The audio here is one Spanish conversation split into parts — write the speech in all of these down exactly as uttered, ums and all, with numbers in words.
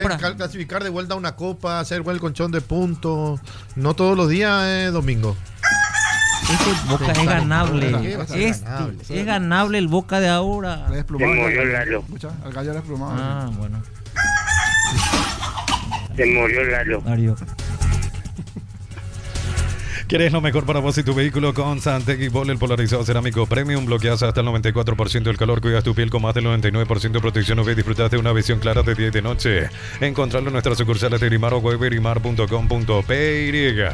clasificar de vuelta a una copa, hacer el colchón de puntos. No todos los días es domingo. Este Boca es ganable. Es, ganable. es ganable el Boca de ahora. Le desplumado. Se murió Lalo. Escucha, al gallo le desplumado. Ah, bueno. Se murió Lalo. Darío. ¿Quieres lo mejor para vos y tu vehículo? Con Santec y Bol, el polarizado cerámico premium, bloqueas hasta el noventa y cuatro por ciento del calor, cuidas tu piel con más del noventa y nueve por ciento de protección U V y disfrutas de una visión clara de día y de noche. Encontrarlo en nuestras sucursales de Grimar o web grimar punto com punto p y.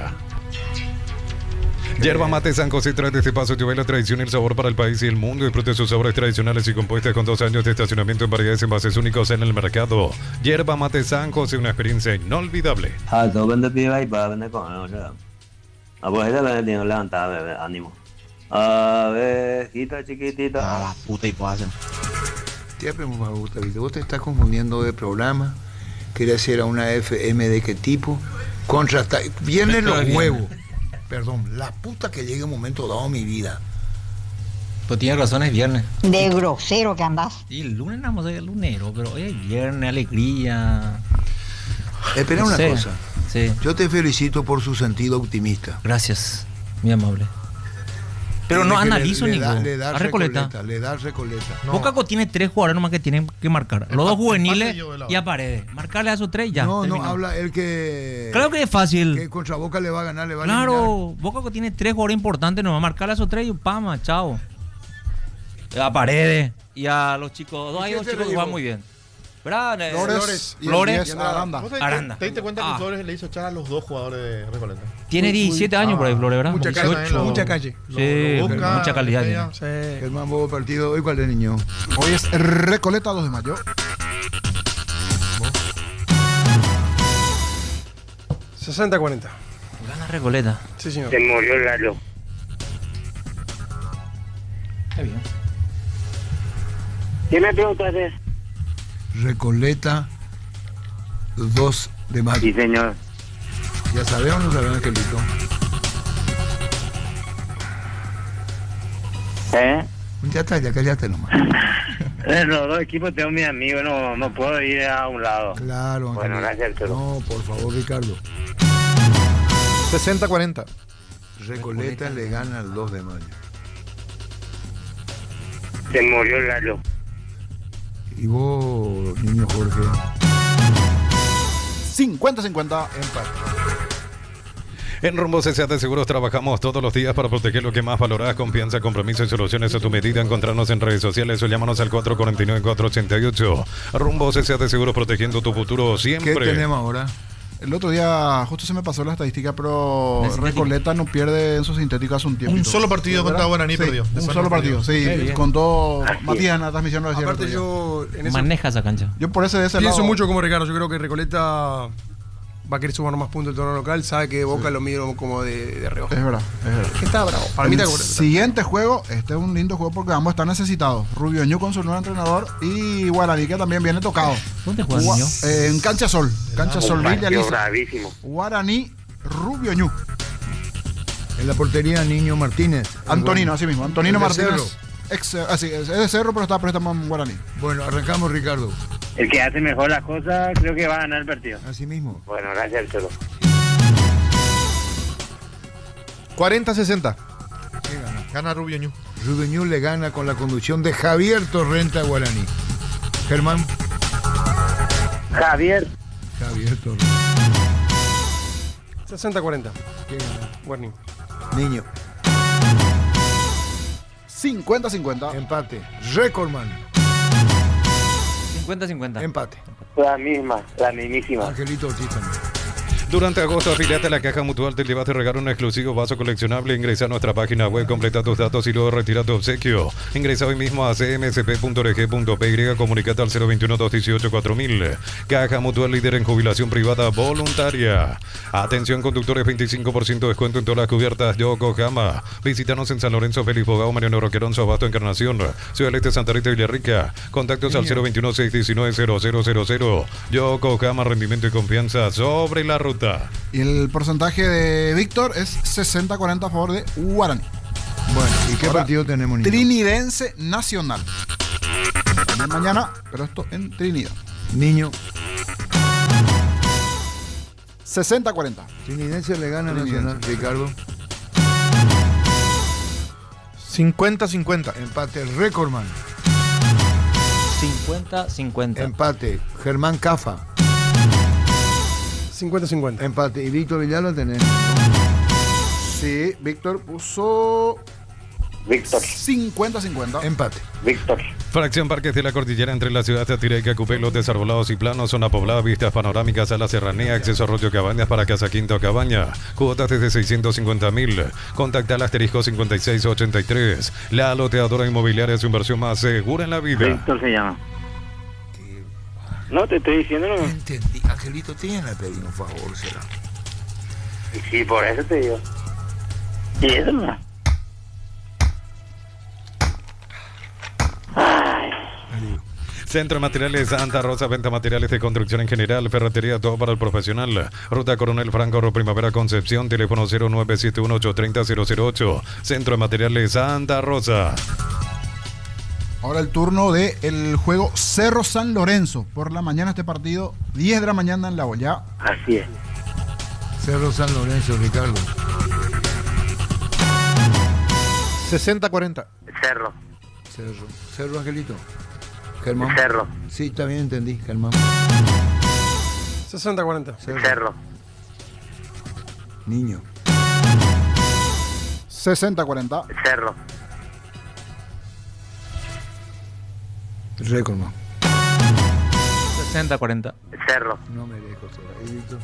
Yerba Mate San José trae de este paso tu la tradición y el sabor para el país y el mundo. Disfrute sus sabores tradicionales y compuestas con dos años de estacionamiento en variedades envases únicos en el mercado. Yerba Mate San José, una experiencia inolvidable. Ah, todo vende piba y para vender con o sea. Ah, pues ella le tiene que levantar, bebé, ánimo. Abejita chiquitita. Ah, la puta y pues hacen. Te pregunto, Gustavito, vos te estás confundiendo de programa. Quería hacer a una F M de qué tipo. Contrasta. Vienen los huevos. Perdón, la puta que llegue un momento dado en mi vida. Pues tiene razón, es viernes. De grosero que andás. Y el lunes vamos a ir al lunero, pero hoy es viernes, alegría. Espera no una sé. cosa. Sí. Yo te felicito por su sentido optimista. Gracias, muy amable. Pero no analizo le, le ningún. Da, le da a Recoleta. Recoleta. Le da Recoleta. No. Boca tiene tres jugadores nomás que tienen que marcar. Los dos juveniles y a Paredes. Marcarle a esos tres ya. No, terminó. no, habla el que... Claro que es fácil. Que contra Boca le va a ganar, le va claro, a eliminar. Boca tiene tres jugadores importantes nomás. Marcarle a esos tres y pama, chao. A Paredes y a los chicos. Dos, hay dos chicos que juegan muy bien. Flores, Flores, Flores y Aranda. ¿Vos te, Aranda. ¿Te diste cuenta que ah. Flores le hizo echar a los dos jugadores de Recoleta? Tiene diecisiete años ah, por ahí, Flores, ¿verdad? Mucha calle. Lo, mucha calle. Sí, lo busca, mucha calidad. Tiene. Sí. El más bobo partido. ¿Hoy cuál es, niño? Hoy es Recoleta dos de mayo. sesenta cuarenta. Gana Recoleta. Sí, señor. Se murió Lalo. Está bien. ¿Qué me preguntaste? Recoleta dos de mayo. Sí, señor. ¿Ya sabés o no sabés, Angelito? ¿Eh? Ya está, ya cállate nomás. En los dos equipos tengo mis amigos, no, no puedo ir a un lado. Claro, Angelito. Bueno, gracias. No, por favor, Ricardo. sesenta cuarenta. Recoleta, Recoleta le gana el dos de mayo. Se murió Lalo. Y vos, niño Jorge. cincuenta cincuenta. Empate. En Rumbo C S A de Seguros trabajamos todos los días para proteger lo que más valorás. Confianza, compromiso y soluciones a tu medida. Encontrarnos en redes sociales o llámanos al cuatro cuatro nueve, cuatro ocho ocho. Rumbo C S A de Seguros, protegiendo tu futuro siempre. ¿Qué tenemos ahora? El otro día justo se me pasó la estadística, pero Recoleta no pierde en su sintética hace un tiempo. Un solo partido contra Guaraní sí, perdió. Un solo partido, sí. sí contó Matías en la transmisión. No decía Aparte yo... En Maneja esa cancha. Yo por ese de ese pienso lado, mucho como Ricardo. Yo creo que Recoleta va a querer sumar más puntos del torneo local. Sabe que Boca sí. lo mide como de, de reojo. Es verdad, es verdad. Que está bravo. Para el mí está siguiente juego, este es un lindo juego porque ambos están necesitados. Rubio Ñu con su nuevo entrenador y Guaraní que también viene tocado. ¿Dónde juega Ñu? Eh, en Cancha Sol. Cancha Sol Villa Lisa. Bravísimo. Guaraní, Rubio Ñu. En la portería, Niño Martínez. Antonino, así mismo. Antonino Martínez. Cerro. Ex, así, es de Cerro, pero está préstamo en Guaraní. Bueno, arrancamos, Ricardo. El que hace mejor las cosas creo que va a ganar el partido. Así mismo. Bueno, gracias, Cholo. cuarenta sesenta. ¿Qué gana? Gana Rubio Ñu. Rubio Ñu le gana con la conducción de Javier Torrenta Guaraní. Germán. Javier. Javier Torrenta. sesenta cuarenta. ¿Qué gana? Guaraní. Niño. cincuenta cincuenta. Empate. Recordman. cincuenta cincuenta. Empate. La misma, la mismísima. Angelito Ortiz también. Durante agosto, afiliate a la Caja Mutual, te llevas a regalar un exclusivo vaso coleccionable. Ingresa a nuestra página web, completa tus datos y luego retira tu obsequio. Ingresa hoy mismo a c m s p punto org punto p y, comunicate al cero veintiuno, dos dieciocho, cuatro mil. Caja Mutual, líder en jubilación privada voluntaria. Atención conductores, veinticinco por ciento de descuento en todas las cubiertas Yokohama. Visítanos en San Lorenzo, Félix Bogao, Mariano Roquerón, Abasto, Encarnación, Ciudad del Este, Santa Rita y Villarrica. Contactos al cero veintiuno, seis diecinueve, cero cero cero cero. Yokohama, rendimiento y confianza sobre la ruta. Y el porcentaje de Víctor es sesenta cuarenta a favor de Guaraní. Bueno, ¿y qué ahora, partido tenemos, niño? Trinidense Nacional. Mañana, pero esto en Trinidad. Niño. sesenta cuarenta. Trinidad le gana a Nacional, Ricardo. cincuenta cincuenta. Empate Recordman. cincuenta cincuenta. Empate Germán Cafa. cincuenta cincuenta. Empate. Y Víctor Villalba tenés. Sí, Víctor puso Víctor. cincuenta cincuenta. Empate. Víctor. Fracción Parques de la Cordillera entre la ciudad de Atireca, Cupé, desarbolados y planos, zona poblada, vistas panorámicas a la serranía, acceso a Arroyo Cabañas para Casa Quinta Cabaña. Cuotas desde seiscientos cincuenta mil. Contacta al asterisco cincuenta y seis ochenta y tres. La loteadora inmobiliaria es su inversión más segura en la vida. Víctor se llama. No, te estoy diciendo, no. Entendí. Angelito, tiene pedir un favor, será. Sí, por eso te digo. Y eso no. Centro de Materiales Santa Rosa, venta materiales de construcción en general, ferretería, todo para el profesional. Ruta Coronel Franco, Primavera Concepción, teléfono cero nueve siete uno ocho tres cero cero cero ocho. Centro de Materiales Santa Rosa. Ahora el turno de el juego Cerro San Lorenzo. Por la mañana este partido, diez de la mañana en La Boya. Así es. Cerro San Lorenzo, Ricardo. sesenta cuarenta. Cerro. Cerro. Cerro, Angelito. Germán. Cerro. Sí, también entendí, Germán. sesenta cuarenta. Cerro. Cerro. Niño. sesenta cuarenta. Cerro. Recordman. sesenta cuarenta. Cerro. No me dejo, será. ¿Y Víctor?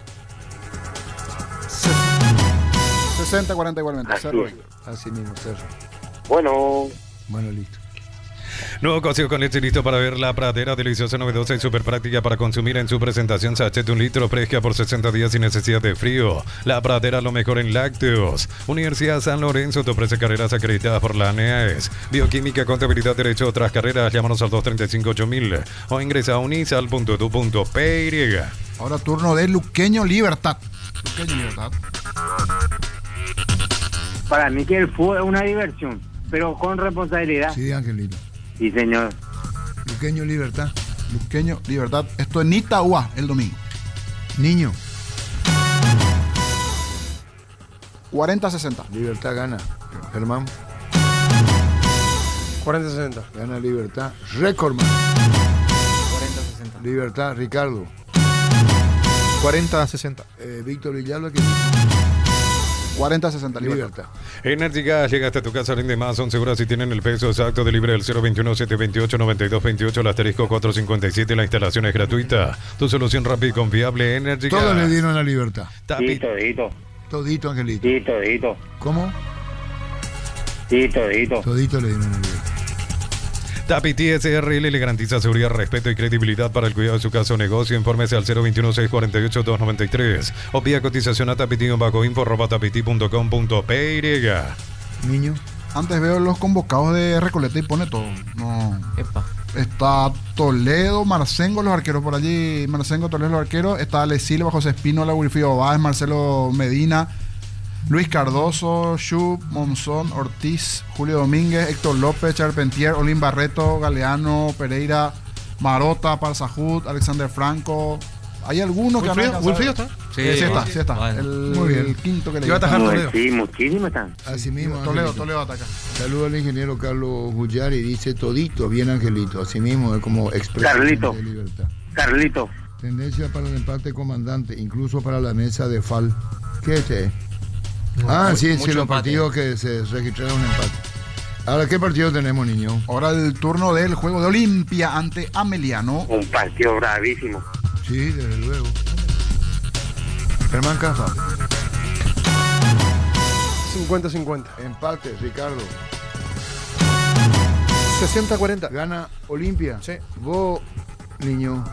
sesenta cuarenta igualmente. Así Cerro. es. Así mismo, Cerro. Bueno. Bueno, listo. Nuevo cocido con leche listo para ver la pradera, deliciosa, novedosa y súper práctica para consumir en su presentación. Sachet un litro, fresca por sesenta días sin necesidad de frío. La pradera, lo mejor en lácteos. Universidad San Lorenzo te ofrece carreras acreditadas por la A N E A E S. Bioquímica, contabilidad, derecho, otras carreras. Llámanos al dos tres cinco ocho mil o ingresa a unisal punto edu punto pe y. Ahora turno de Luqueño Libertad. Luqueño Libertad. Para mí que el fútbol es una diversión, pero con responsabilidad. Sí, Angelito. Sí, señor. Luqueño Libertad. Luqueño Libertad. Esto en Itagua el domingo. Niño. cuarenta sesenta. Libertad gana. Germán. cuarenta sesenta. Gana Libertad. Recordman. cuarenta sesenta. Libertad, Ricardo. cuarenta sesenta. Eh, Víctor Villalba, que cuarenta sesenta. Libertad. Libertad. Energy Gas llega hasta tu casa, rinde más, son seguras si tienen el peso exacto de libre del cero veintiuno siete veintiocho noventa y dos veintiocho, el asterisco cuatrocientos cincuenta y siete, la instalación es gratuita. Tu solución rápida y confiable, Energy Gas. todos le dieron la Libertad. Tapi- Sí, todito. Todito, Angelito. Sí, todito. ¿Cómo? Sí, todito. Todito le dieron la Libertad. Tapiti S R L le garantiza seguridad, respeto y credibilidad para el cuidado de su casa o negocio. Infórmese al cero veintiuno seis cuarenta y ocho dos noventa y tres o vía cotización a tapiti bajo info arroba tapiti punto com punto pe y. Niño. Antes veo los convocados de Recoleta y pone todo. No. Epa. Está Toledo, Marcengo, los arqueros por allí. Marcengo, Toledo, los arqueros. Está Ale Silva, José Espínola, Wilfrido Báez, Marcelo Medina, Luis Cardoso, Shub, Monzón, Ortiz, Julio Domínguez, Héctor López, Charpentier, Olin Barreto, Galeano, Pereira, Marota, Parzajud, Alexander Franco. Hay algunos que han Wilfrido, alcanzado. Wilfrido está. Sí, Sí, sí está, sí está. Bueno. El, Muy bien. el quinto que le Iba a dio. atajar Mu- Toledo. Sí, muchísimos están. Así mismo. Toledo, Angelito. Toledo ataca. Saludo al ingeniero Carlos Guyari, dice todito, bien Angelito. Así mismo es como expresión Carlito. de libertad. Carlito. Tendencia para el empate comandante, incluso para la mesa de F A L. ¿Qué este? Ah, mu- sí, sí, mucho los empate. partidos que se registraron empate. Ahora, ¿qué partido tenemos, niño? Ahora el turno del juego de Olimpia ante Ameliano. Un partido bravísimo. Sí, desde luego. Germán Cafa. cincuenta cincuenta. Empate, Ricardo. sesenta cuarenta. Gana Olimpia. Sí. Vos, niño.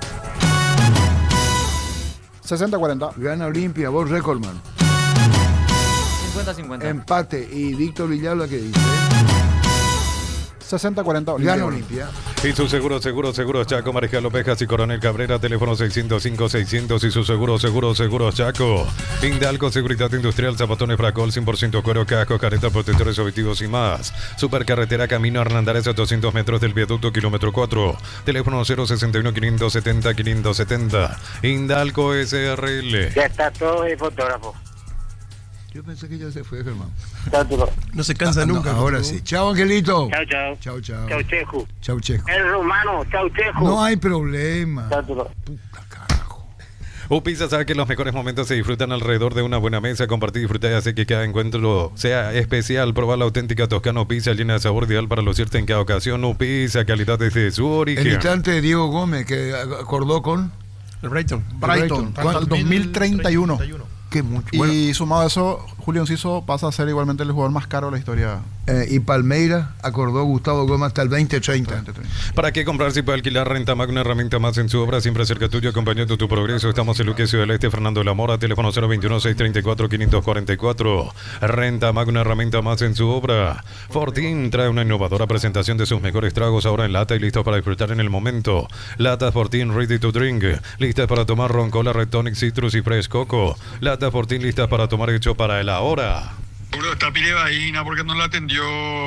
sesenta cuarenta. Gana Olimpia. Vos, Recordman. cincuenta cincuenta. Empate. Y Víctor Villalba, ¿qué dice? sesenta cuarenta Gana Olimpia. Olimpia. Y su seguro, seguro, seguro Chaco, Mariscal Ovejas y Coronel Cabrera, teléfono seiscientos cinco, seiscientos y su seguro, seguro, seguro Chaco. Indalco, Seguridad Industrial, Zapatones Bracol, cien por ciento cuero, cascos, caretas, protectores auditivos y más. Supercarretera Camino Hernandares a doscientos metros del viaducto, kilómetro cuatro. Teléfono cero sesenta y uno, quinientos setenta, quinientos setenta. Indalco S R L. Ya está todo el fotógrafo. Yo pensé que ya se fue, Germán. No se cansa Ah, no, nunca. ahora sí. Chao, Angelito. Chao, chao. Chao, chao. Chao, Chejo. Chao, Chejo. El rumano, chao, Chejo. No hay problema. Chao, Chejo. Puta carajo. Upisa sabe que los mejores momentos se disfrutan alrededor de una buena mesa, compartir y disfrutar y hacer que cada encuentro sea especial. Probar la auténtica Toscano Pizza llena de sabor ideal para lucirte en cada ocasión. Upisa, calidad desde su origen. El instante de Diego Gómez que acordó con El Brighton. Brighton, hasta el dos mil treinta y uno. que mucho. Y Bueno, sumado a eso, Julio Enciso pasa a ser igualmente el jugador más caro de la historia. eh, y Palmeira acordó Gustavo Gómez hasta el veinte treinta. ¿Para qué comprar si puede alquilar? Renta Mag, una herramienta más en su obra, siempre cerca tuyo, acompañando tu progreso. Estamos en Luque, Ciudad del Este, Fernando de la Mora, teléfono cero veintiuno, seiscientos treinta y cuatro, quinientos cuarenta y cuatro. Renta Mag, una herramienta más en su obra. Fortín trae una innovadora presentación de sus mejores tragos ahora en lata y listos para disfrutar en el momento. Latas Fortín Ready to Drink, listas para tomar ron, cola, Red Tonic, Citrus y Fresh Coco. Latas Fortín listas para tomar hecho para el ahora. Bro, está Pirebaína porque no la atendió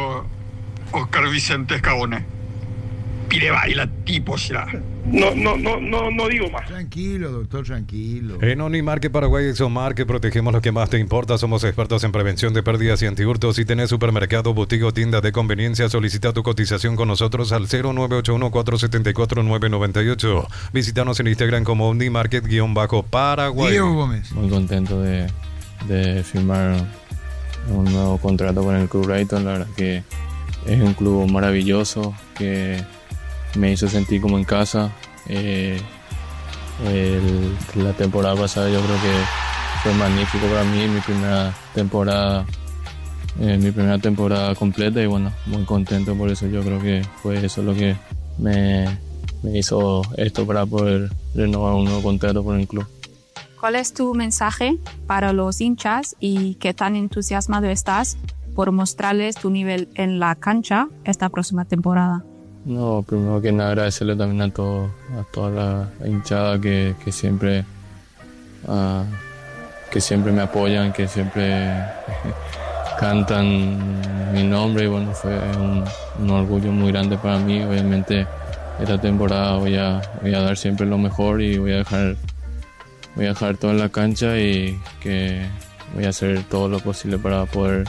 Oscar Vicente Escabone. Pirebaína, tipo será. No, no, no, no, no digo más. Tranquilo, doctor, tranquilo. En Onimarque Paraguay Exomar, que protegemos lo que más te importa. Somos expertos en prevención de pérdidas y antihurtos. Si tenés supermercado, boutique o tienda de conveniencia, solicita tu cotización con nosotros al cero nueve ocho uno, cuatro siete cuatro, nueve nueve ocho. Visítanos en Instagram como Onimarket-Paraguay. Diego Gómez. Muy contento de, de firmar un nuevo contrato con el Club Brighton. La verdad que es un club maravilloso que me hizo sentir como en casa. Eh, el, la temporada pasada yo creo que fue magnífico para mí, mi primera temporada, eh, mi primera temporada completa, y bueno, muy contento por eso. Yo creo que fue eso lo que me, me hizo esto para poder renovar un nuevo contrato con el club. ¿Cuál es tu mensaje para los hinchas y qué tan entusiasmado estás por mostrarles tu nivel en la cancha esta próxima temporada? No, primero que nada agradecerle también a, todo, a toda la hinchada que, que, siempre, uh, que siempre me apoyan, que siempre cantan mi nombre, y bueno, fue un, un orgullo muy grande para mí. Obviamente esta temporada voy a, voy a dar siempre lo mejor y voy a dejar, voy a dejar todo en la cancha, y que voy a hacer todo lo posible para poder,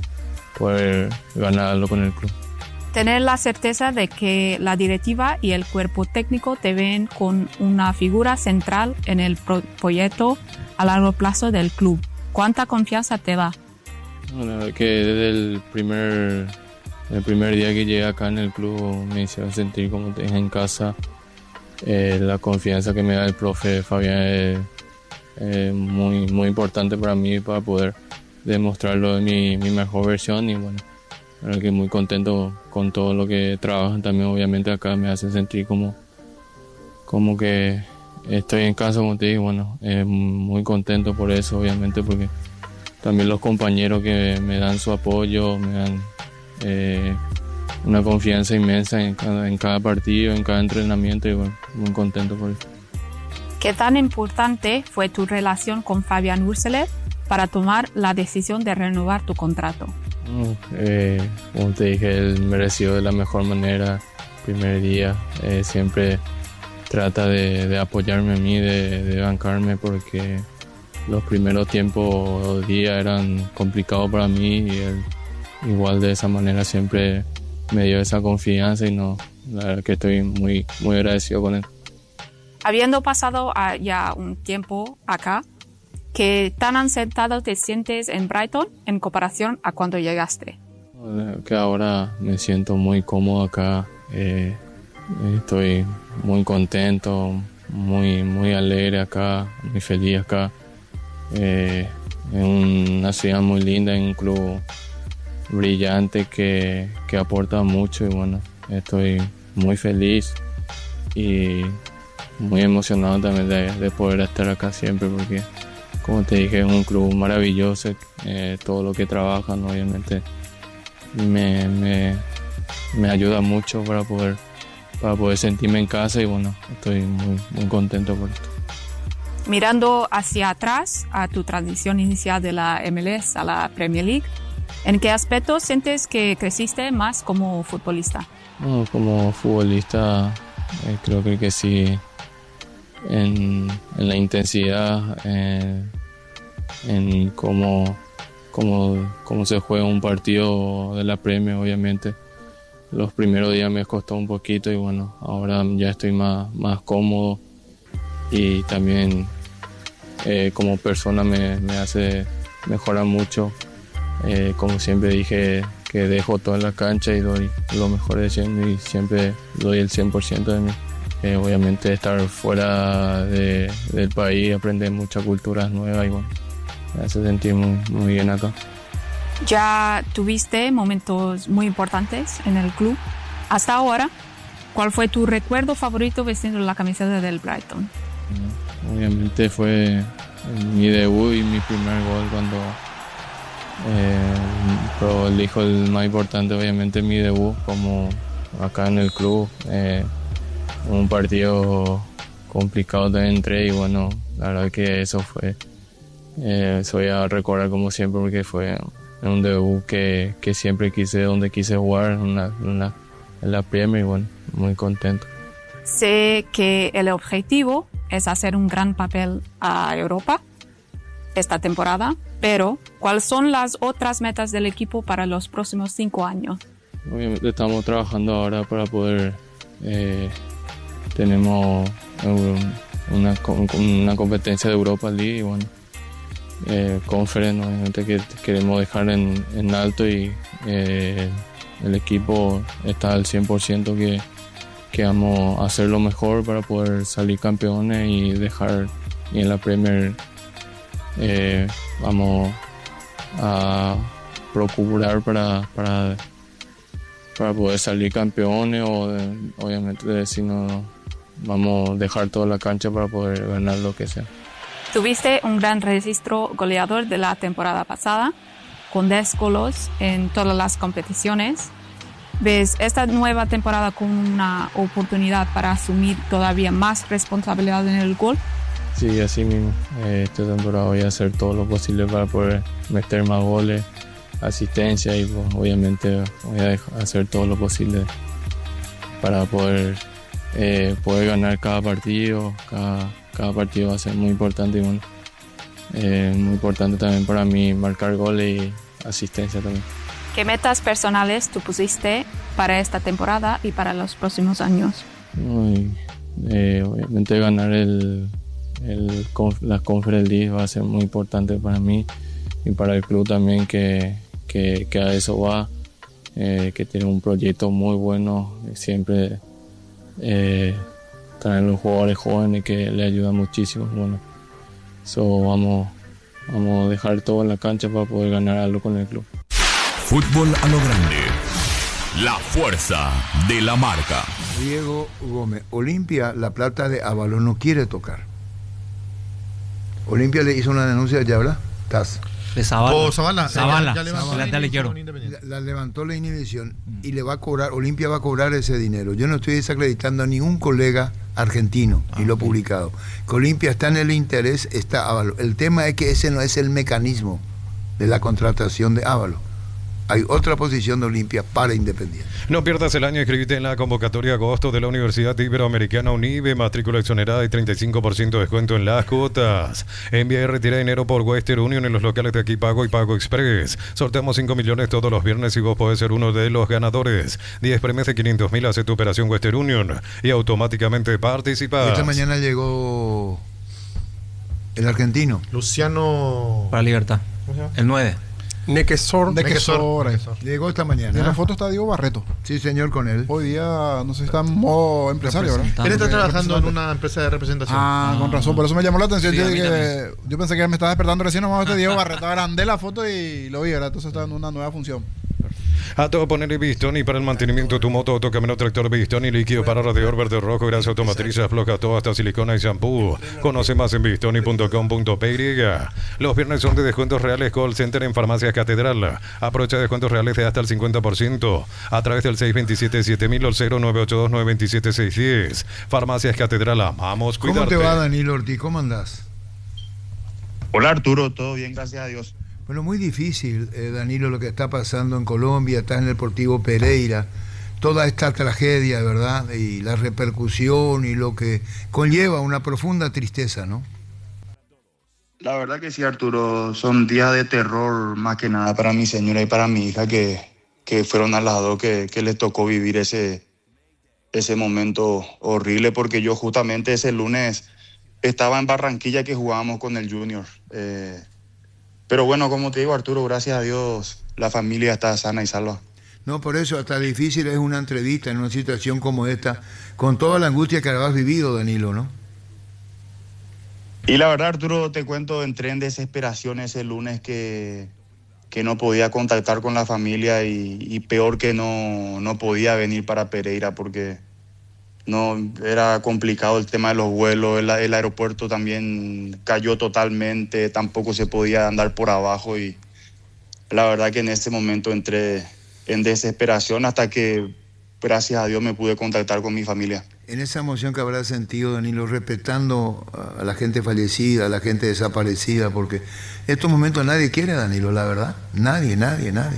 poder ganarlo con el club. Tener la certeza de que la directiva y el cuerpo técnico te ven con una figura central en el pro- proyecto a largo plazo del club. ¿Cuánta confianza te da? Bueno, que desde el primer, el primer día que llegué acá en el club me hicieron sentir como en casa. Eh, la confianza que me da el profe Fabián es eh, muy, muy importante para mí, para poder demostrarlo en mi, mi mejor versión. Y bueno, creo que muy contento con todo lo que trabajan también. Obviamente acá me hace sentir como, como que estoy en casa, como te digo. Bueno, eh, muy contento por eso, obviamente, porque también los compañeros que me dan su apoyo, me dan eh, una confianza inmensa en cada, en cada partido, en cada entrenamiento, y bueno, muy contento por eso. ¿Qué tan importante fue tu relación con Fabián Hürzeler para tomar la decisión de renovar tu contrato? Eh, como te dije, él me recibió de la mejor manera. Primer día, eh, siempre trata de, de apoyarme a mí, de, de bancarme, porque los primeros tiempos o días eran complicados para mí, y él igual de esa manera siempre me dio esa confianza, y no, la verdad que estoy muy, muy agradecido con él. Habiendo pasado a ya un tiempo acá, ¿qué tan asentado te sientes en Brighton en comparación a cuando llegaste? Que ahora me siento muy cómodo acá, eh, estoy muy contento, muy, muy alegre acá, muy feliz acá. Eh, es una ciudad muy linda, en un club brillante que, que aporta mucho, y bueno, estoy muy feliz y muy emocionado también de, de poder estar acá siempre, porque como te dije, es un club maravilloso. Eh, todo lo que trabajan obviamente me, me, me ayuda mucho para poder, para poder sentirme en casa y bueno, estoy muy, muy contento por esto. Mirando hacia atrás a tu transición inicial de la M L S a la Premier League, ¿en qué aspecto sientes que creciste más como futbolista? No, como futbolista eh, creo que, que sí, en, en la intensidad, eh, en cómo, cómo, cómo se juega un partido de la Premier, obviamente. Los primeros días me costó un poquito y bueno, ahora ya estoy más, más cómodo y también eh, como persona me, me hace mejorar mucho. Eh, como siempre dije, que dejo toda la cancha y doy lo mejor de siempre y siempre doy el cien por ciento de mí. Eh, obviamente estar fuera de, del país, aprender muchas culturas nuevas y bueno, me hace sentir muy, muy bien acá. Ya tuviste momentos muy importantes en el club. Hasta ahora, ¿cuál fue tu recuerdo favorito vistiendo la camiseta del Brighton? Obviamente fue mi debut y mi primer gol cuando eh, pero elijo el más importante, obviamente mi debut como acá en el club. Eh, un partido complicado también entré y bueno, la verdad que eso fue, eh, eso voy a recordar como siempre porque fue un debut que, que siempre quise, donde quise jugar en la, en la, en la Premier y bueno, muy contento. Sé que el objetivo es hacer un gran papel a Europa esta temporada, pero ¿cuáles son las otras metas del equipo para los próximos cinco años? Obviamente estamos trabajando ahora para poder, eh, tenemos una, una competencia de Europa League y bueno, eh, Conference, obviamente que queremos dejar en, en alto y eh, el equipo está al cien por ciento que, que vamos a hacer lo mejor para poder salir campeones y dejar, y en la Premier eh, vamos a procurar para, para, para poder salir campeones o de, obviamente si no vamos a dejar toda la cancha para poder ganar lo que sea. Tuviste un gran registro goleador de la temporada pasada, con diez goles en todas las competiciones. ¿Ves esta nueva temporada como una oportunidad para asumir todavía más responsabilidad en el gol? Sí, así mismo. Eh, esta temporada voy a hacer todo lo posible para poder meter más goles, asistencia y pues, obviamente voy a dejar, hacer todo lo posible para poder, eh, poder ganar cada partido. Cada, cada partido va a ser muy importante y bueno, eh, muy importante también para mí marcar goles y asistencia también. ¿Qué metas personales tú pusiste para esta temporada y para los próximos años? Muy, eh, obviamente ganar el, el, la Conference League va a ser muy importante para mí y para el club también que, que, que a eso va, eh, que tiene un proyecto muy bueno, siempre eh, traer los jugadores jóvenes que le ayudan muchísimo. Bueno, so vamos, vamos a dejar todo en la cancha para poder ganar algo con el club. Fútbol a lo grande. La fuerza de la marca. Diego Gómez, Olimpia, la plata de Ábalos no quiere tocar. Olimpia le hizo una denuncia ya, ¿verdad? Taz. De Zavala. Oh, Zavala. Zavala. Ya levantó la, la, la, la levantó la inhibición y le va a cobrar, Olimpia va a cobrar ese dinero. Yo no estoy desacreditando a ningún colega argentino ah, y lo he publicado. Que Olimpia está en el interés, está Ábalos. El tema es que ese no es el mecanismo de la contratación de Ábalos. Hay otra posición de Olimpia para Independiente. No pierdas el año, inscribite en la convocatoria agosto de la Universidad Iberoamericana UNIBE, matrícula exonerada y treinta y cinco por ciento de descuento en las cuotas. Envía y retira dinero por Western Union en los locales de Aquí Pago y Pago Express. Sorteamos cinco millones todos los viernes y vos podés ser uno de los ganadores. diez premios de quinientos mil, hace tu operación Western Union y automáticamente participas. Esta mañana llegó el argentino. Luciano... Para Libertad. El nueve. Nequesor. Nequesor. Llegó esta mañana. Y en la foto está Diego Barreto. Sí, señor, con él. Hoy día, no sé si está en modo empresario, ¿verdad? Él está trabajando en una empresa de representación. Ah, ah, con razón. Por eso me llamó la atención. Sí, yo, a mí dije, yo pensé que me estaba despertando recién nomás este Diego Barreto. Agrandé la foto y lo vi, ¿verdad? Entonces está en una nueva función. A todo ponerle Bistoni para el mantenimiento de tu moto, Autocamino Tractor Bistoni, líquido para radiador verde rojo, grasa automotriz, afloja todo hasta silicona y shampoo. Conoce más en bistoni punto com punto p y. Los viernes son de descuentos reales Call Center en Farmacias Catedral. Aprovecha descuentos reales de hasta el cincuenta por ciento a través del seis dos siete siete mil o cero nueve ocho dos nueve dos siete seis uno cero. Farmacias Catedral, amamos cuidarte. ¿Cómo te va, Danilo Ortiz? ¿Cómo andás? Hola Arturo, todo bien, gracias a Dios. Bueno, muy difícil, eh, Danilo, lo que está pasando en Colombia, está en el Deportivo Pereira, toda esta tragedia, ¿verdad? Y la repercusión y lo que conlleva una profunda tristeza, ¿no? La verdad que sí, Arturo, son días de terror más que nada para mi señora y para mi hija, que, que fueron a las dos que, que les tocó vivir ese, ese momento horrible, porque yo justamente ese lunes estaba en Barranquilla que jugábamos con el Junior. Eh, pero bueno, como te digo, Arturo, gracias a Dios la familia está sana y salva. No, por eso hasta difícil es una entrevista en una situación como esta, con toda la angustia que habías vivido, Danilo, ¿no? Y la verdad, Arturo, te cuento, entré en desesperación ese lunes que, que no podía contactar con la familia y, y peor que no, no podía venir para Pereira porque no era complicado el tema de los vuelos, el, el aeropuerto también cayó totalmente, tampoco se podía andar por abajo y la verdad que en ese momento entré en desesperación hasta que, gracias a Dios, me pude contactar con mi familia. En esa emoción que habrás sentido, Danilo, respetando a la gente fallecida, a la gente desaparecida, porque estos momentos nadie quiere, Danilo, la verdad. Nadie, nadie, nadie.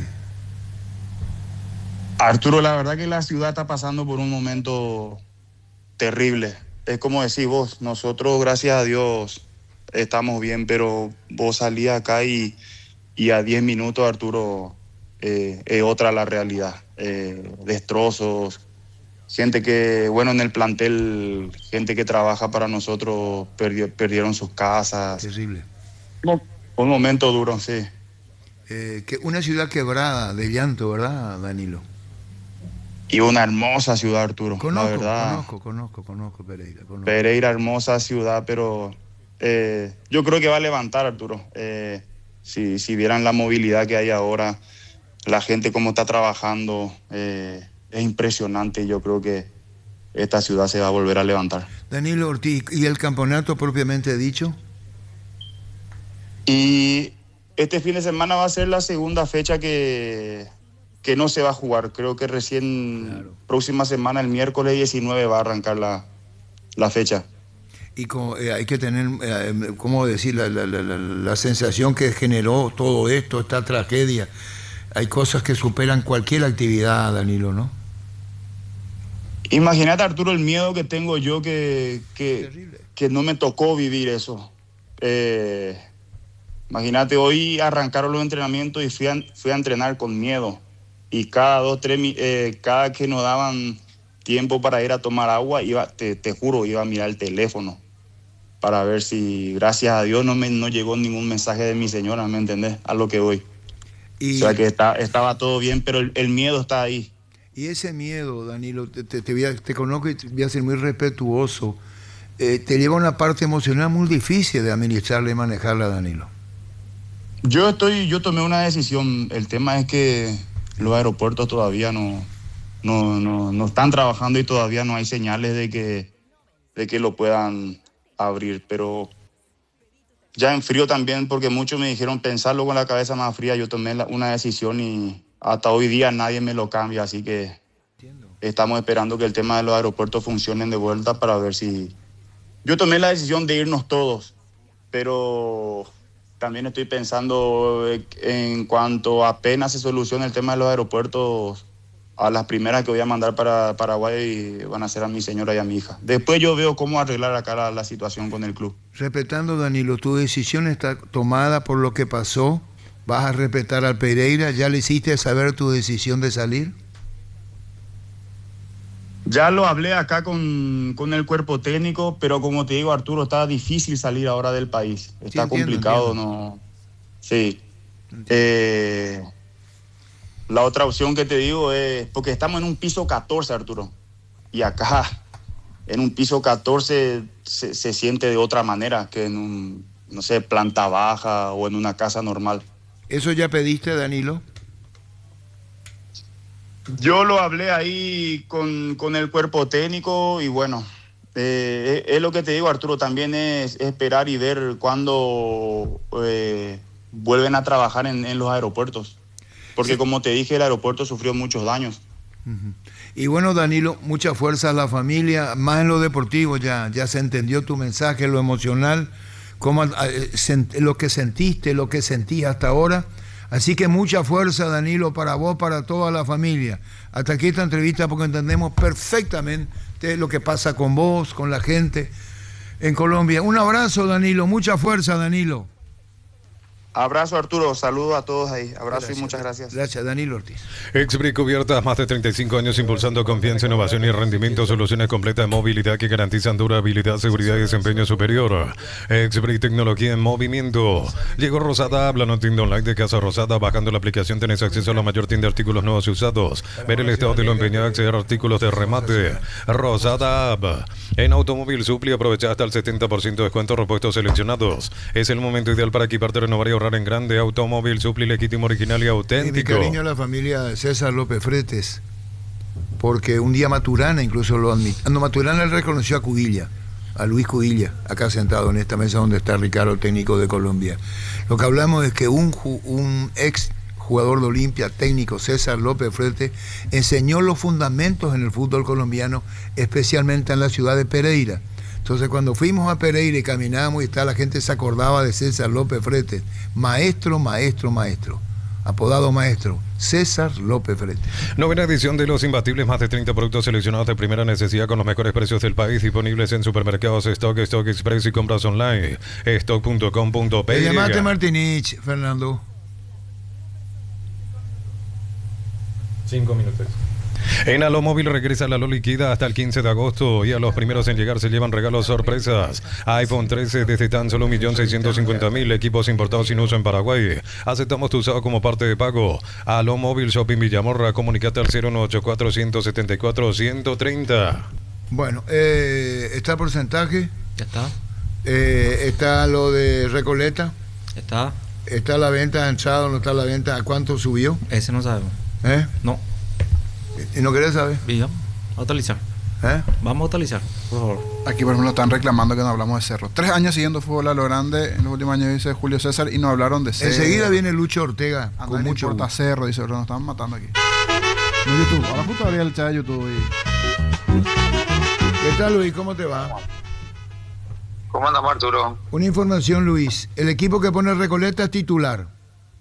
Arturo, la verdad que la ciudad está pasando por un momento terrible. Es como decís vos, nosotros, gracias a Dios, estamos bien, pero vos salías acá y, y a diez minutos, Arturo, eh, es otra la realidad. Eh, destrozos. Gente que, bueno, en el plantel, gente que trabaja para nosotros perdió, perdieron sus casas. Terrible. No, un momento duro, sí. Eh, que una ciudad quebrada de llanto, ¿verdad, Danilo? Y una hermosa ciudad, Arturo. Conozco, la verdad. conozco, conozco, conozco Pereira. Conozco. Pereira, hermosa ciudad, pero eh, yo creo que va a levantar, Arturo. Eh, si, si vieran la movilidad que hay ahora, la gente cómo está trabajando... Eh, es impresionante. Yo creo que esta ciudad se va a volver a levantar. Danilo Ortiz, ¿y el campeonato propiamente dicho? Y este fin de semana va a ser la segunda fecha que, que no se va a jugar. Creo que recién, claro, próxima semana, el miércoles diecinueve, va a arrancar la, la fecha. Y como, eh, hay que tener, eh, ¿cómo decir? La, la, la, la sensación que generó todo esto, esta tragedia. Hay cosas que superan cualquier actividad, Danilo, ¿no? Imagínate, Arturo, el miedo que tengo yo que, que, que no me tocó vivir eso. Eh, imagínate, hoy arrancaron los entrenamientos y fui a, fui a entrenar con miedo. Y cada dos, tres, eh, cada que nos daban tiempo para ir a tomar agua, iba, te, te juro, iba a mirar el teléfono para ver si, gracias a Dios, no me no llegó ningún mensaje de mi señora, ¿me entendés? A lo que voy. Y... O sea que está, estaba todo bien, pero el, el miedo está ahí. Y ese miedo, Danilo, te, te, te, voy a, te conozco y te voy a ser muy respetuoso, eh, te lleva a una parte emocional muy difícil de administrarla y manejarla, Danilo. Yo estoy, yo tomé una decisión. El tema es que los aeropuertos todavía no, no, no, no están trabajando y todavía no hay señales de que, de que lo puedan abrir. Pero ya en frío también, porque muchos me dijeron pensarlo con la cabeza más fría. Yo tomé la, una decisión y hasta hoy día nadie me lo cambia, así que entiendo. Estamos esperando que el tema de los aeropuertos funcionen de vuelta para ver si... Yo tomé la decisión de irnos todos, pero también estoy pensando en cuanto apenas se solucione el tema de los aeropuertos, a las primeras que voy a mandar para Paraguay van a ser a mi señora y a mi hija. Después yo veo cómo arreglar acá la, la situación con el club. Respetando, Danilo, tu decisión está tomada por lo que pasó. ¿Vas a respetar al Pereira? ¿Ya le hiciste saber tu decisión de salir? Ya lo hablé acá con, con el cuerpo técnico, pero como te digo, Arturo, está difícil salir ahora del país. Está sí, entiendo, complicado, entiendo. ¿No? Sí. Eh, la otra opción que te digo es, porque estamos en un piso catorce, Arturo, y acá en un piso catorce se, se siente de otra manera que en un, no sé, planta baja o en una casa normal. ¿Eso ya pediste, Danilo? Yo lo hablé ahí con, con el cuerpo técnico y bueno, eh, es, es lo que te digo, Arturo, también es esperar y ver cuándo eh, vuelven a trabajar en, en los aeropuertos. Porque sí, como te dije, el aeropuerto sufrió muchos daños. Uh-huh. Y bueno, Danilo, mucha fuerza a la familia, más en lo deportivo, ya, ya se entendió tu mensaje, lo emocional, cómo, eh, sent, lo que sentiste, lo que sentías hasta ahora. Así que mucha fuerza, Danilo, para vos, para toda la familia. Hasta aquí esta entrevista porque entendemos perfectamente lo que pasa con vos, con la gente en Colombia. Un abrazo, Danilo, mucha fuerza, Danilo. Abrazo, Arturo, saludo a todos ahí, abrazo Gracias. Y muchas gracias. Gracias, Danilo Ortiz. Exbric Cubiertas, más de treinta y cinco años impulsando confianza, innovación y rendimiento, soluciones completas de movilidad que garantizan durabilidad, seguridad y desempeño superior. Exbric, tecnología en movimiento. Llegó Rosada, habla no tienda online de Casa Rosada, bajando la aplicación tenés acceso a la mayor tienda de artículos nuevos y usados, ver el estado de lo empeñado, acceder a artículos de remate. Rosada App. En Automóvil Supli aprovecha hasta el setenta por ciento de descuento, repuestos seleccionados. Es el momento ideal para equiparte, renovar y ahorrar en grande. Automóvil Supli, legítimo, original y auténtico. Y mi cariño a la familia de César López Fretes, porque un día Maturana incluso lo admitió. No, Maturana él reconoció a Cudilla, a Luis Cudilla, acá sentado en esta mesa donde está Ricardo, el técnico de Colombia. Lo que hablamos es que un, un ex jugador de Olimpia, técnico César López Fretes, enseñó los fundamentos en el fútbol colombiano, especialmente en la ciudad de Pereira. Entonces cuando fuimos a Pereira y caminamos y tal, la gente se acordaba de César López Fretes, maestro, maestro, maestro, apodado maestro, César López Fretes. Novena edición de Los Imbatibles, más de treinta productos seleccionados de primera necesidad con los mejores precios del país, disponibles en supermercados Stock, Stock Express y compras online, stock punto com punto pe. Te llamaste Martinich, Fernando. Cinco minutos. En Alomóvil regresa la Lo Liquida hasta el quince de agosto y a los primeros en llegar se llevan regalos sorpresas. iPhone trece desde tan solo un millón seiscientos cincuenta mil, equipos importados sin uso en Paraguay. Aceptamos tu usado como parte de pago. Alomóvil Shopping Villamorra, comunicate al cero nueve ocho cuatro, uno siete cuatro, uno tres cero. Bueno, eh, está el porcentaje. Ya está. Eh, está lo de Recoleta. Está. Está la venta de entrada, no está la venta. ¿A cuánto subió? Ese no sabemos. ¿Eh? No. ¿Y no querés saber? Bien, a utilizar. ¿Eh? Vamos a utilizar, por favor. Aquí, por ejemplo, están reclamando que no hablamos de Cerro. Tres años siguiendo fútbol a lo grande, en los últimos años dice Julio César, y no hablaron de Cerro. Enseguida viene Lucho Ortega, a con mucho importa Cerro, dice, pero nos están matando aquí. En YouTube, ahora justo abrí el chat de YouTube. Y... ¿Qué tal, Luis? ¿Cómo te va? ¿Cómo andamos, Arturo? Una información, Luis. El equipo que pone Recoleta es titular.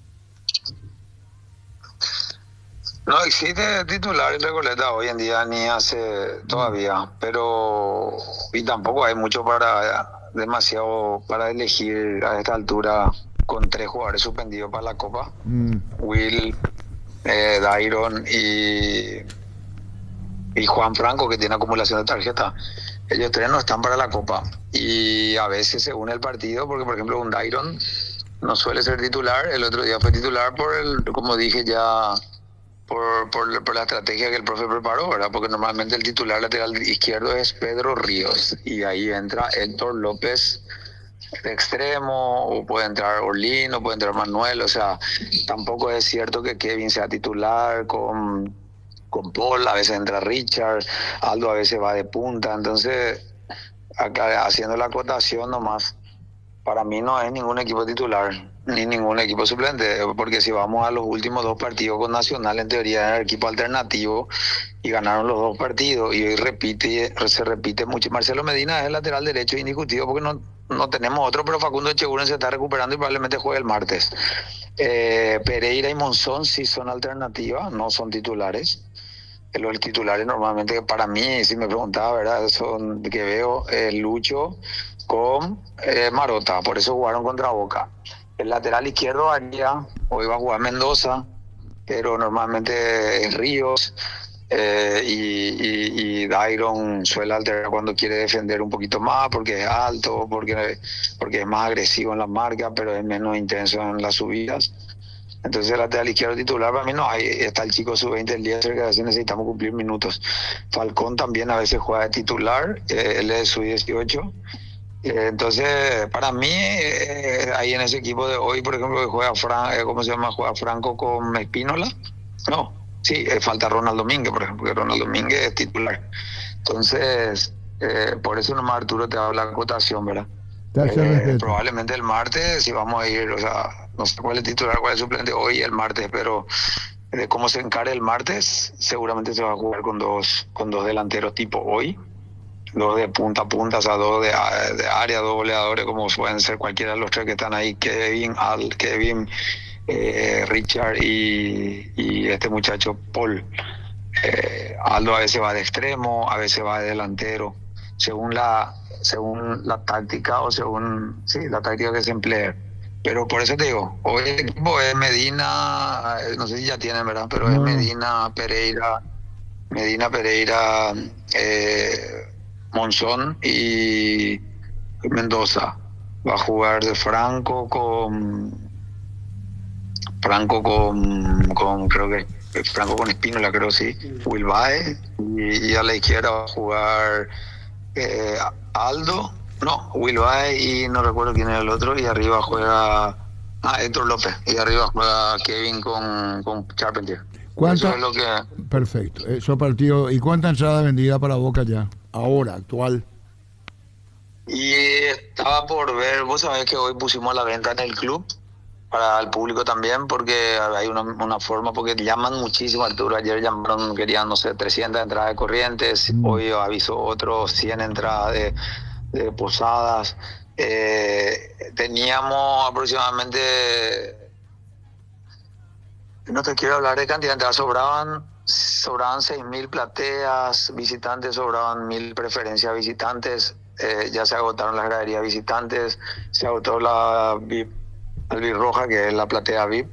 No existe titular en Recoleta hoy en día, ni hace todavía, pero y tampoco hay mucho para, demasiado para elegir a esta altura con tres jugadores suspendidos para la Copa. Mm. Will, eh, Dairon y, y Juan Franco, que tiene acumulación de tarjeta. Ellos tres no están para la Copa y a veces se une el partido porque, por ejemplo, un Dairon no suele ser titular. El otro día fue titular por el, como dije ya, Por, por, por la estrategia que el profe preparó, ¿verdad? Porque normalmente el titular lateral izquierdo es Pedro Ríos y ahí entra Héctor López de extremo, o puede entrar Orlín, o puede entrar Manuel. O sea, tampoco es cierto que Kevin sea titular con, con Paul, a veces entra Richard, Aldo a veces va de punta. Entonces, acá haciendo la acotación nomás, para mí no es ningún equipo titular ni ningún equipo suplente, porque si vamos a los últimos dos partidos con Nacional, en teoría era el equipo alternativo y ganaron los dos partidos, y hoy repite, se repite mucho. Marcelo Medina es el lateral derecho indiscutido porque no, no tenemos otro, pero Facundo Echeguren se está recuperando y probablemente juegue el martes. Eh, Pereira y Monzón sí son alternativas, no son titulares. Los titulares normalmente, para mí, si me preguntaba, ¿verdad? Son que veo eh, Lucho con eh, Marota, por eso jugaron contra Boca. El lateral izquierdo haría, hoy va a jugar Mendoza, pero normalmente es Ríos, eh, y, y, y Dairon suele alternar cuando quiere defender un poquito más, porque es alto, porque, porque es más agresivo en las marcas, pero es menos intenso en las subidas. Entonces el lateral izquierdo titular para mí no hay. Está el chico sub veinte, el Lieser, que a veces necesitamos cumplir minutos. Falcón también a veces juega de titular, eh, él es sub dieciocho. Entonces, para mí, eh, ahí en ese equipo de hoy, por ejemplo, que juega Fran, eh, ¿cómo se llama? Juega Franco con Espínola. No, Sí, eh, falta Ronald Domínguez, por ejemplo, que Ronald Domínguez es titular. Entonces, eh, por eso nomás Arturo te habla la acotación, ¿verdad? Eh, probablemente el martes, si vamos a ir, o sea, no sé cuál es el titular, cuál es el suplente hoy y el martes, pero de cómo se encare el martes, seguramente se va a jugar con dos, con dos delanteros tipo hoy, dos de punta a punta, o sea, dos de, de área, dos goleadores, como pueden ser cualquiera de los tres que están ahí, Kevin, Al, Kevin, eh, Richard y, y este muchacho Paul. Eh, Aldo a veces va de extremo, a veces va de delantero, según la según la táctica o según sí, la táctica que se emplee. Pero por eso te digo, hoy el equipo es Medina, no sé si ya tienen, ¿verdad? Pero no. Es Medina, Pereira, Medina, Pereira, eh, Monzón y Mendoza. Va a jugar de Franco con Franco con, con creo que Franco con Espínola, creo sí, Wilbae, y, y a la izquierda va a jugar eh, Aldo, no, Wilbae y no recuerdo quién era el otro, y arriba juega ah, Héctor López, y arriba juega Kevin con, con Charpentier. ¿Cuánta? Eso es lo que... Perfecto, eso partido. ¿Y cuánta entrada vendida para Boca ya? Ahora, actual. Y estaba por ver, vos sabés que hoy pusimos a la venta en el club, para el público también, porque hay una, una forma, porque llaman muchísimo, Arturo, ayer llamaron, querían, no sé, trescientas entradas de Corrientes, mm. hoy avisó otros cien entradas de, de Posadas, eh, teníamos aproximadamente, no te quiero hablar de cantidad de entradas, sobraban, sobraban seis mil plateas, visitantes sobraban mil preferencias visitantes, eh, ya se agotaron las graderías visitantes, se agotó la V I P, Albirroja, que es la platea V I P,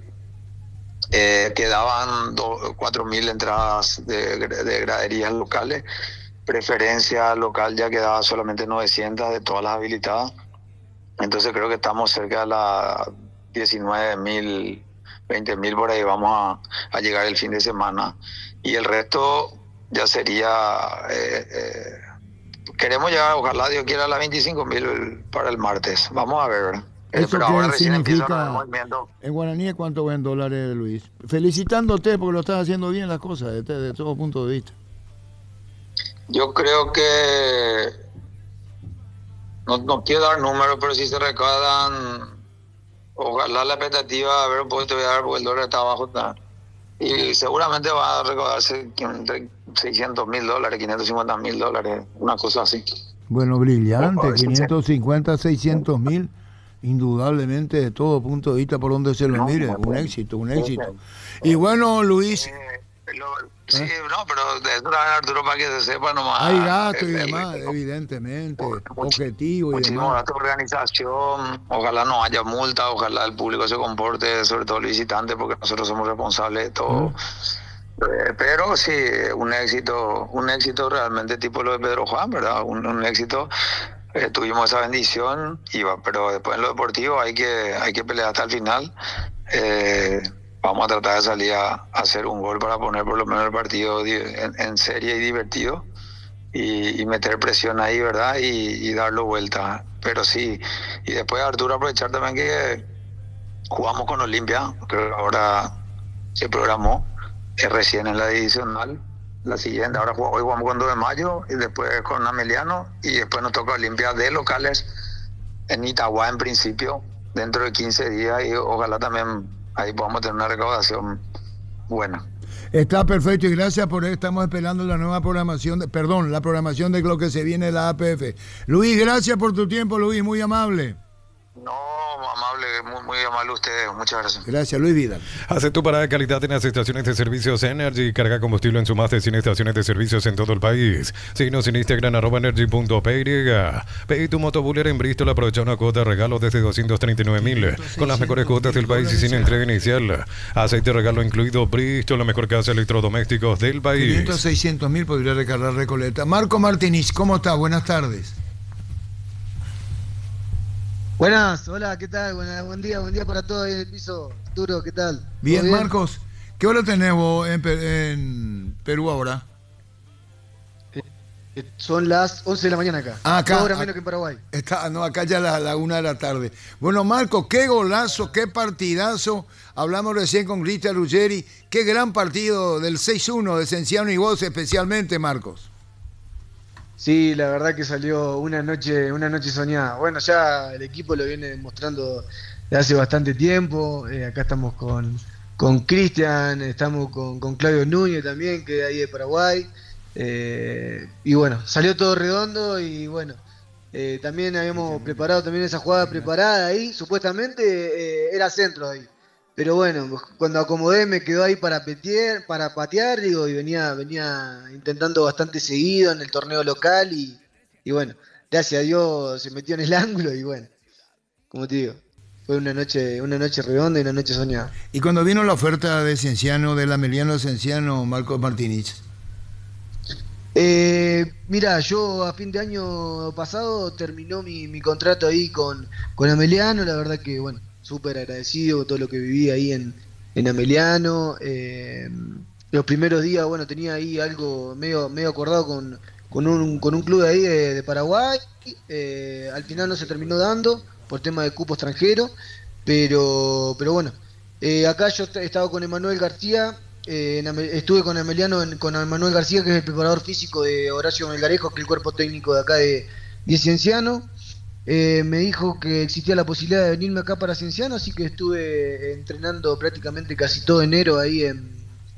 eh, quedaban cuatro mil entradas de, de graderías locales, preferencia local ya quedaba solamente novecientas de todas las habilitadas, entonces creo que estamos cerca de las diecinueve mil, veinte mil por ahí, vamos a, a llegar el fin de semana, y el resto ya sería, eh, eh, queremos llegar, ojalá Dios quiera, a las veinticinco mil para el martes, vamos a ver, ¿verdad? ¿Eso pero qué ahora recién significa? En guaraní, ¿cuánto ven dólares, Luis? Felicitándote porque lo estás haciendo bien las cosas, desde, desde todo punto de vista. Yo creo que, no, no quiero dar números, pero si se recaudan, ojalá la expectativa, a ver un poquito voy a dar porque el dólar está abajo, está, y seguramente va a recaudarse entre seiscientos mil dólares, quinientos cincuenta mil dólares, una cosa así. Bueno, brillante, quinientos cincuenta, seiscientos mil. Indudablemente, de todo punto de vista, por donde se lo no, mire, un éxito, un éxito. Y bueno, Luis. Eh, lo, sí, ¿eh? No, pero de eso también, Arturo, para que se sepa nomás. Hay gasto y demás, el, evidentemente, much, objetivo y demás. Gasto de organización, ojalá no haya multa, ojalá el público se comporte, sobre todo el visitante, porque nosotros somos responsables de todo. ¿Mm? Eh, pero sí, un éxito, un éxito realmente tipo lo de Pedro Juan, ¿verdad? Un, un éxito. Eh, tuvimos esa bendición, iba, pero después en lo deportivo hay que hay que pelear hasta el final. Eh, vamos a tratar de salir a, a hacer un gol para poner por lo menos el partido en, en serie y divertido y, y meter presión ahí, ¿verdad? Y, y darlo vuelta. Pero sí, y después Arturo aprovechar también que jugamos con Olimpia, que ahora se programó, es recién en la divisional. La siguiente, ahora jugamos, hoy jugamos con dos de mayo y después con Ameliano y después nos toca Olimpia de locales en Itagua en principio dentro de quince días y ojalá también ahí podamos tener una recaudación buena. Está perfecto y gracias por eso. Estamos esperando la nueva programación, de, perdón, la programación de lo que se viene de la A P F. Luis, gracias por tu tiempo, Luis, muy amable. No, amable, muy, muy amable ustedes, muchas gracias. Gracias, Luis Vidal. Hace tu parada de calidad en las estaciones de servicios Energy. Carga combustible en su más de cien estaciones de servicios en todo el país. Síguenos en Instagram, arroba energy punto p y. Pedí tu motobuller en Bristol, aprovecha una cuota de regalo desde doscientos treinta y nueve mil. Con las mejores cuotas del país y sin entrega inicial. Aceite regalo incluido Bristol, la mejor casa de electrodomésticos del país. quinientos, seiscientos mil podría recargar Recoleta. Marco Martínez, ¿cómo está? Buenas tardes. Buenas, hola, ¿qué tal? Buena, buen día, buen día para todos ahí en el piso. Duro, ¿qué tal? Bien, bien, Marcos, ¿qué hora tenés vos en, en Perú ahora? Eh, Son las once de la mañana acá. Ah, acá. Dos horas menos que en Paraguay. Está, no, acá ya la, la una de la tarde. Bueno, Marcos, qué golazo, qué partidazo. Hablamos recién con Cristian Ruggeri. Qué gran partido del seis uno de Cienciano y vos especialmente, Marcos. Sí, la verdad que salió una noche, una noche soñada. Bueno, ya el equipo lo viene demostrando de hace bastante tiempo. Eh, acá estamos con, con Cristian, estamos con, con Claudio Núñez también, que es de ahí de Paraguay. Eh, y bueno, salió todo redondo y bueno, eh, también habíamos preparado también esa jugada preparada ahí. Supuestamente eh, era centro ahí. Pero bueno, cuando acomodé me quedó ahí para patear, para patear, digo, y venía, venía intentando bastante seguido en el torneo local y, y bueno, gracias a Dios se metió en el ángulo y bueno, como te digo, fue una noche, una noche redonda y una noche soñada. Y cuando vino la oferta de Cienciano, del Ameliano Cienciano, Marcos Martínez. Eh, mira, yo a fin de año pasado terminó mi, mi contrato ahí con, con Ameliano, la verdad que bueno, súper agradecido por todo lo que viví ahí en, en Ameliano. Eh, los primeros días, bueno, tenía ahí algo medio, medio acordado con, con, un, con un club de ahí de, de Paraguay. Eh, al final no se terminó dando por tema de cupo extranjero, pero, pero bueno, eh, acá yo he estado con Emanuel García. Eh, en Ame- estuve con Emiliano, en- con Emanuel García, que es el preparador físico de Horacio Melgarejo, que es el cuerpo técnico de acá de, de Cienciano. Eh, me dijo que existía la posibilidad de venirme acá para Cienciano, así que estuve entrenando prácticamente casi todo enero ahí en,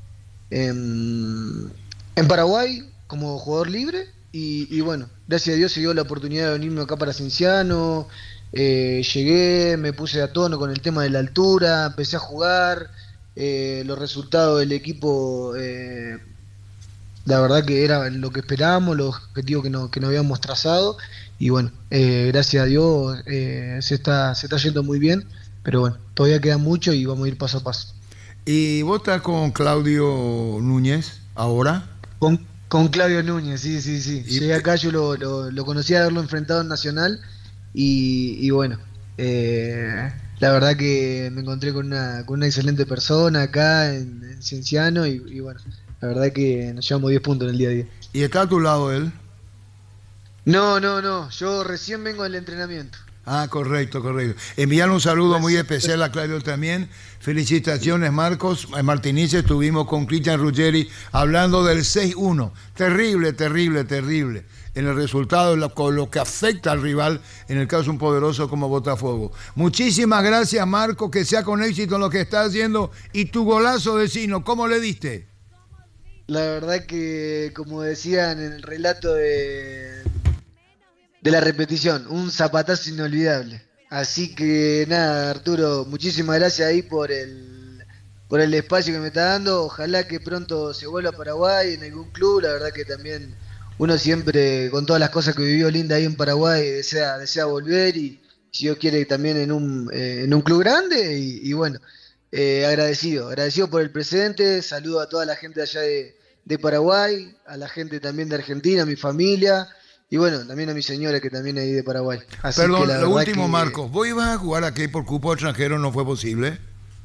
en, en Paraguay como jugador libre. Y, y bueno, gracias a Dios se dio la oportunidad de venirme acá para Cienciano. Eh, llegué, me puse a tono con el tema de la altura, empecé a jugar. Eh, los resultados del equipo, eh, la verdad que era lo que esperábamos, los objetivos que, no, que nos habíamos trazado. Y bueno, eh, gracias a Dios eh, se, está, se está yendo muy bien, pero bueno, todavía queda mucho y vamos a ir paso a paso. ¿Y vos estás con Claudio Núñez ahora? Con, con Claudio Núñez, sí, sí, sí. Llegué acá, yo lo, lo, lo conocía de haberlo enfrentado en Nacional y, y bueno, eh, la verdad que me encontré con una, con una excelente persona acá en, en Cienciano y, y bueno, la verdad que nos llevamos diez puntos en el día a día. ¿Y está a tu lado él? No, no, no, yo recién vengo del entrenamiento. Ah, correcto, correcto. Enviar un saludo muy especial a Claudio también. Felicitaciones, Marcos. Martínez, estuvimos con Cristian Ruggeri hablando del seis uno. Terrible, terrible, terrible. En el resultado, lo, con lo que afecta al rival, en el caso un poderoso como Botafogo. Muchísimas gracias, Marcos, que sea con éxito en lo que está haciendo. Y tu golazo vecino, ¿cómo le diste? La verdad que, como decían en el relato de, de la repetición, un zapatazo inolvidable. Así que nada, Arturo, muchísimas gracias ahí por el, por el espacio que me está dando. Ojalá que pronto se vuelva a Paraguay en algún club. La verdad que también uno siempre, con todas las cosas que vivió linda ahí en Paraguay, desea, desea volver y si Dios quiere también en un, eh, en un club grande y, y bueno, eh, agradecido, agradecido por el presente. Saludo a toda la gente allá de, de Paraguay, a la gente también de Argentina, a mi familia y bueno, también a mi señora que también es ahí de Paraguay. Así Perdón, que la lo verdad último, que, Marcos. ¿Vos ibas a jugar aquí por cupo extranjero? ¿No fue posible?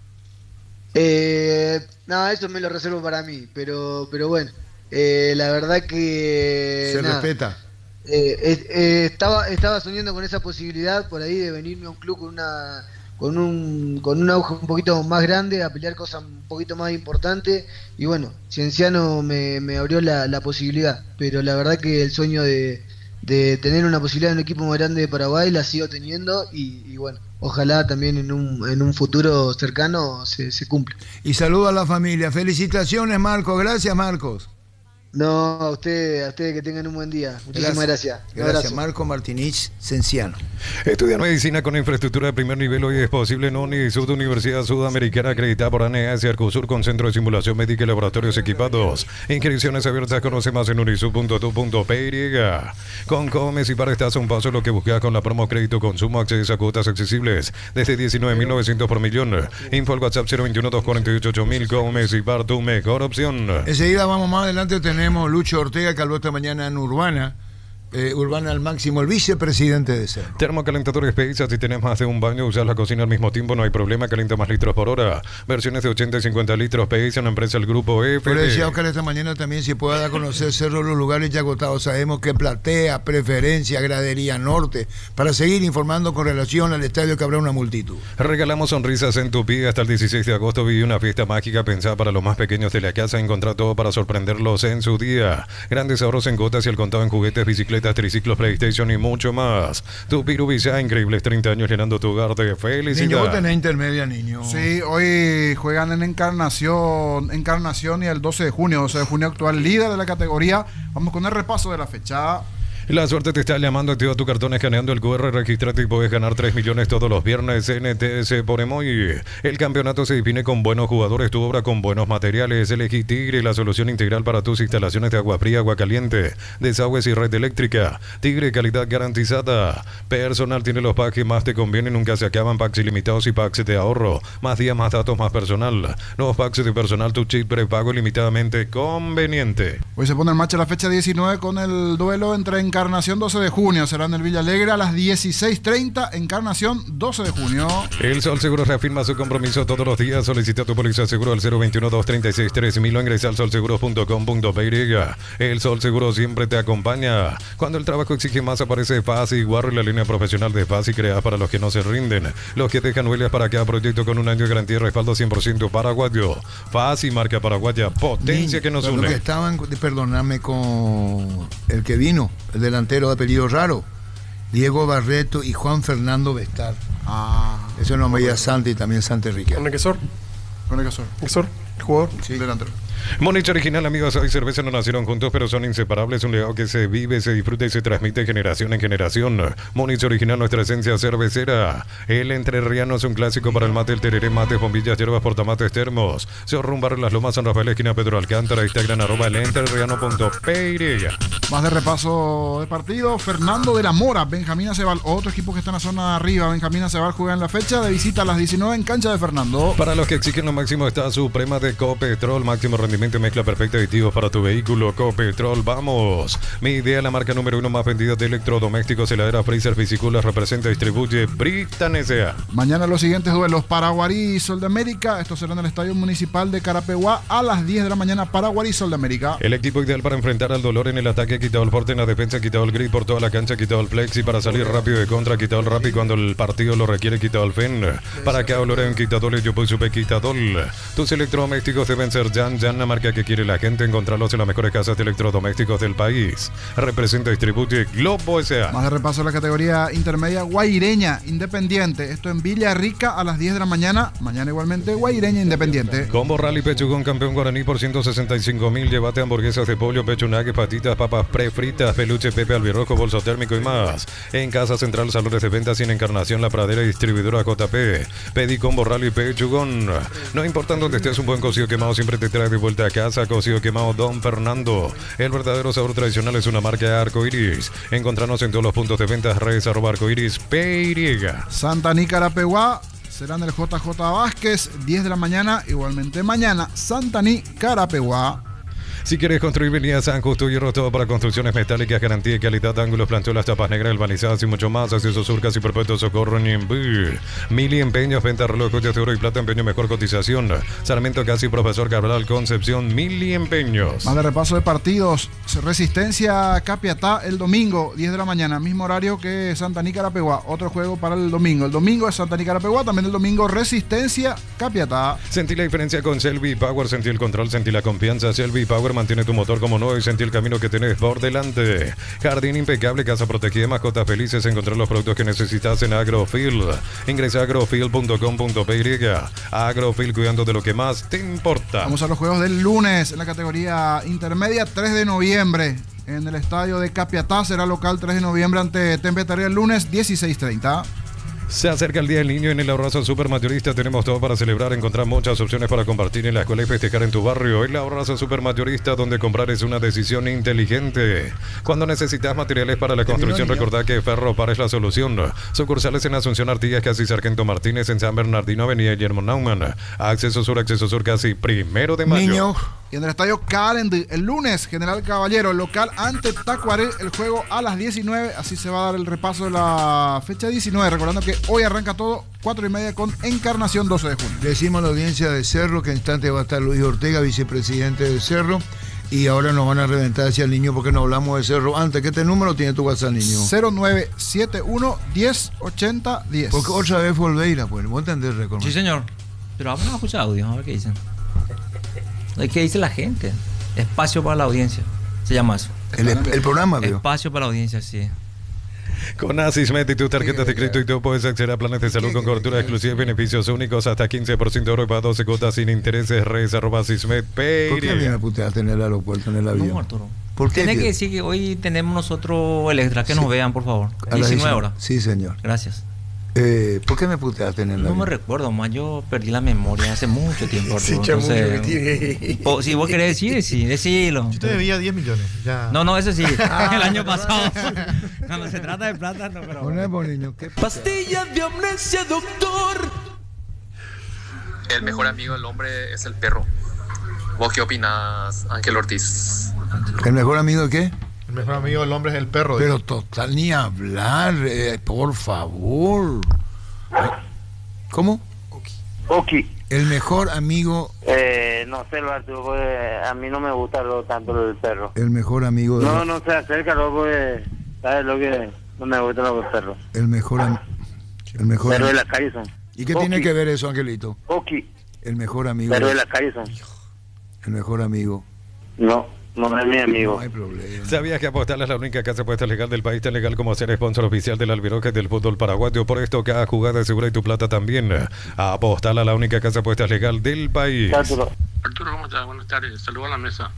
Eh, no, eso me lo reservo para mí, pero, pero bueno, eh, la verdad que... Se nada, respeta. Eh, eh, eh, estaba, estaba soñando con esa posibilidad por ahí de venirme a un club con una con un con un auge un poquito más grande, a pelear cosas un poquito más importantes y bueno, Cienciano me, me abrió la, la posibilidad, pero la verdad que el sueño de, de tener una posibilidad en un equipo más grande de Paraguay la sigo teniendo y, y bueno, ojalá también en un, en un futuro cercano se, se cumpla. Y saludo a la familia. Felicitaciones, Marcos. Gracias, Marcos. No, a ustedes, a ustedes que tengan un buen día. Muchísimas gracias. Gracias, gracias Marco Martínez, Cienciano. Estudiar medicina con infraestructura de primer nivel hoy es posible en Unisud, Universidad Sudamericana acreditada por A N E A S y Arcosur con centro de simulación médica y laboratorios equipados. Inscripciones abiertas, conoce más en unisud punto e d u punto p y. Con Comes y para estás a un paso lo que buscas con la promo crédito consumo, accedes a cuotas accesibles desde diecinueve mil novecientos por millón. Info al WhatsApp cero veintiuno, doscientos cuarenta y ocho, ocho mil. Comes y Par, tu mejor opción. Enseguida vamos más adelante, tenemos Lucho Ortega que habló esta mañana en Urbana Eh, Urbana al máximo, el vicepresidente de Cerro. Termocalentadores P I S A, si tenés más de un baño, usas la cocina al mismo tiempo, no hay problema, calienta más litros por hora. Versiones de ochenta y cincuenta litros, P I S A, una empresa del grupo F. Pero decía Oscar esta mañana también, si puede dar a conocer Cerro los lugares ya agotados. Sabemos que Platea, Preferencia, Gradería Norte, para seguir informando con relación al estadio que habrá una multitud. Regalamos sonrisas en tu pie. Hasta el dieciséis de agosto viví una fiesta mágica pensada para los más pequeños de la casa. Encontrar todo para sorprenderlos en su día. Grandes ahorros en gotas y el contado en juguetes, bicicletas, triciclos, PlayStation y mucho más. Tu Pirubisa, increíbles treinta años llenando tu hogar de felicidad. Niño, vos tenés intermedia, niño. Sí, hoy juegan en Encarnación, Encarnación y el doce de junio, doce de junio actual líder de la categoría. Vamos con el repaso de la fecha. La suerte te está llamando, activa tu cartón escaneando el cu erre, registrate y puedes ganar tres millones todos los viernes en T S por Emoy. El campeonato se define con buenos jugadores, tu obra con buenos materiales. Elegí Tigre, la solución integral para tus instalaciones de agua fría, agua caliente, desagües y red eléctrica. Tigre, calidad garantizada. Personal tiene los packs que más te convienen, nunca se acaban. Packs ilimitados y packs de ahorro. Más días, más datos, más personal. Nuevos packs de personal, tu chip prepago ilimitadamente conveniente. Hoy se pone en marcha la fecha diecinueve con el duelo entre Encarnación Encarnación doce de junio, será en el Villa Alegre a las dieciséis treinta, Encarnación doce de junio. El Sol Seguros reafirma su compromiso todos los días. Solicita tu póliza seguro al cero veintiuno, doscientos treinta y seis, tres mil o ingresa al sol seguros punto com punto pe y. El Sol Seguro siempre te acompaña. Cuando el trabajo exige más, aparece Fácil Guarro y la línea profesional de Fácil, creada para los que no se rinden, los que dejan huellas para cada proyecto con un año de garantía y respaldo cien por ciento paraguayo. Fácil, marca paraguaya, potencia que nos une. Lo que estaban, perdóname, con el que vino, el delantero de apellido raro, Diego Barreto y Juan Fernando Bestar. Ah, eso no me veía Santi y también Santi Enrique. ¿Con el quesor? Con el quesor. ¿Quesor? ¿El jugador? Sí, delantero. Monich Original, amigos, hoy cerveza no nacieron juntos, pero son inseparables. Un legado que se vive, se disfruta y se transmite de generación en generación. Monich Original, nuestra esencia cervecera. El entrerriano es un clásico para el mate, el tereré, mates, bombillas, hierbas, portamates, termos. Cerro Barrio Las Lomas, San Rafael, esquina Pedro Alcántara, Instagram, arroba el entrerriano punto pe y. Más de repaso de partido. Fernando de la Mora, Benjamín Acebal, otro equipo que está en la zona de arriba. Benjamín Acebal juega en la fecha de visita a las diecinueve en cancha de Fernando. Para los que exigen lo máximo está Suprema de Copetrol, máximo rendimiento, mezcla perfecta de aditivos para tu vehículo. Copetrol, vamos. Mi idea, la marca número uno más vendida de electrodomésticos, heladera, freezer, pisciculas, representa, distribuye Britan S A. Mañana los siguientes duelos: Paraguarí y Sol de América. Esto será en el Estadio Municipal de Carapeguá a las diez de la mañana. Paraguarí y Sol de América. El equipo ideal para enfrentar al dolor en el ataque, quitado el porte en la defensa, quitado el grip por toda la cancha, quitado el flexi para salir rápido de contra, quitado el rápido cuando el partido lo requiere, quitado el fen. Para que olor en quitador, yo pues supe quitador. Tus electrodomésticos deben ser Jan Jan, la marca que quiere la gente. Encontrarlos en las mejores casas de electrodomésticos del país. Representa, distribuye Globo S A. Más de repaso de la categoría intermedia, Guaireña Independiente. Esto en Villarrica a las diez de la mañana. Mañana igualmente Guaireña Independiente. Combo Rally Pechugón, campeón guaraní por ciento sesenta y cinco mil. Llévate hamburguesas de pollo, pecho, nugget, patitas, papas prefritas, peluche, pepe, albirrojo, bolso térmico y más. En Casa Central, salones de ventas y en Encarnación, La Pradera y distribuidora J P. Pedí Combo Rally Pechugón. No importa dónde estés, un buen cocido quemado siempre te trae de vuelta a casa. Cocido quemado Don Fernando. El verdadero sabor tradicional es una marca Arcoiris. Encontrarnos en todos los puntos de ventas, redes arroba arcoiris P Y. Santaní Carapeguá será en el J J Vázquez, diez de la mañana. Igualmente mañana, Santaní Carapeguá. Si quieres construir, venía San Justo Hierro, todo para construcciones metálicas, garantía y calidad, ángulos, planchuelas, tapas negras, balizadas y mucho más. Acceso surcas y perpetuo socorro en Mili Empeños, venta reloj, coches de oro y plata, empeño, mejor cotización. Sarmiento Casi, Profesor Cabral, Concepción, Mili Empeños. Más de repaso de partidos. Resistencia Capiatá el domingo, diez de la mañana, mismo horario que Santaní Carapeguá. Otro juego para el domingo. El domingo es Santaní Carapeguá, también el domingo Resistencia Capiatá. Sentí la diferencia con Shelby Power, sentí el control, sentí la confianza. Shelby Power mantiene tu motor como nuevo y sentí el camino que tenés por delante. Jardín impecable, casa protegida, mascotas felices. Encontrar los productos que necesitas en Agrofield. Ingresa a agrofield punto com punto pe y. Agrofield, cuidando de lo que más te importa. Vamos a los juegos del lunes en la categoría intermedia. tres de noviembre en el estadio de Capiatá. Será local tres de noviembre ante Tempetaría el lunes dieciséis treinta. Se acerca el Día del Niño en el Ahorrazo Supermayorista. Tenemos todo para celebrar, encontrar muchas opciones para compartir en la escuela y festejar en tu barrio. El Ahorrazo Supermayorista, donde comprar es una decisión inteligente. Cuando necesitas materiales para la construcción, recordá que Ferropar es la solución. Sucursales en Asunción Artigas, casi Sargento Martínez, en San Bernardino, Avenida Guillermo Naumann. Acceso Sur, Acceso Sur, casi primero de mayo. Niño. Y en el estadio Carendi, el lunes, General Caballero, el local ante Tacuaré, el juego a las diecinueve. Así se va a dar el repaso de la fecha diecinueve. Recordando que hoy arranca todo, cuatro y media con Encarnación, doce de junio. Decimos a la audiencia de Cerro que en instante va a estar Luis Ortega, vicepresidente de Cerro. Y ahora nos van a reventar hacia el niño porque no hablamos de Cerro antes. ¿Qué este número tiene tu WhatsApp, niño? cero nueve siete uno, diez, ochenta, diez. Porque otra vez Volveira, pues. ¿Vos entendés, récord? Sí, señor. Pero vamos a escuchar audio, a ver qué dicen. ¿Qué dice la gente? Espacio para la audiencia. Se llama eso. El, el programa, veo. Espacio para la audiencia, sí. Con Asismet y tus tarjetas de crédito y tú puedes acceder a planes de salud con cobertura exclusiva y beneficios únicos hasta quince por ciento de oro y para doce cuotas sin intereses. Res arroba Asismet Pay. ¿Por qué me puteaste en el aeropuerto, en el avión? No, Arturo. ¿Por qué? Tiene que decir que hoy tenemos nosotros el extra. Que Sí. nos vean, por favor. A las diecinueve horas. Sí, señor. Gracias. Eh, ¿Por qué me puteaste en el No avión? me recuerdo más, yo perdí la memoria hace mucho tiempo, Arturo. Sí, chamuyo Entonces, que tiene. o, si vos querés decir, sí, decilo. Yo te debía diez millones. Ya. No, no, eso sí. Ah, el año no, no. pasado. Cuando se trata de plata, no, pero. Ponemos, niño. ¿Qué Pastillas de amnesia, doctor. El mejor amigo del hombre es el perro. ¿Vos qué opinas, Ángel Ortiz? ¿El mejor amigo de qué? El mejor amigo del hombre es el perro. Pero dice. total, ni hablar, eh, por favor. ¿Cómo? Oki. El mejor amigo, Eh, no sé, Arturo, porque a mí no me gusta lo, tanto lo del perro. el mejor amigo de No, no se acerca, loco, porque ¿sabes lo que? No me gusta lo del perro. el mejor am- el mejor Pero de am- la calle son. ¿Y qué Oki. tiene que ver eso, Angelito? Oki. El mejor amigo. Pero de la calle son. El mejor amigo. No, no es mi amigo. No hay problema. ¿Sabías que Apostal es la única casa de apuestas legal del país tan legal como ser sponsor oficial del Albiroque del fútbol paraguayo? Por esto, cada jugada es segura y tu plata también. Apostal a la única casa de apuestas legal del país. Arturo. Arturo, ¿cómo estás? Buenas tardes. Saludos a la mesa.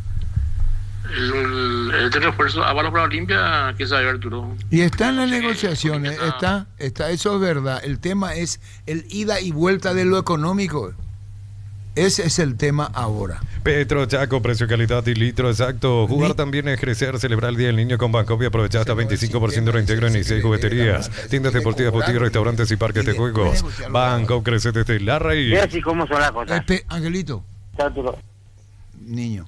El, el de refuerzo Avalos para Olimpia, ¿qué sabe, Arturo? Y está en las negociaciones, está, está, eso es verdad. El tema es el ida y vuelta de lo económico. Ese es el tema ahora. Petro Chaco, precio, calidad y litro exacto. Jugar también es crecer, celebrar el Día del Niño con Bancopi. Aprovechar hasta veinticinco por ciento de reintegro en seis jugueterías, tiendas deportivas, boutiques, restaurantes y parques de juegos. Banco crece desde la raíz. Y así como son las cosas. Espe- Angelito, Arturo. niño.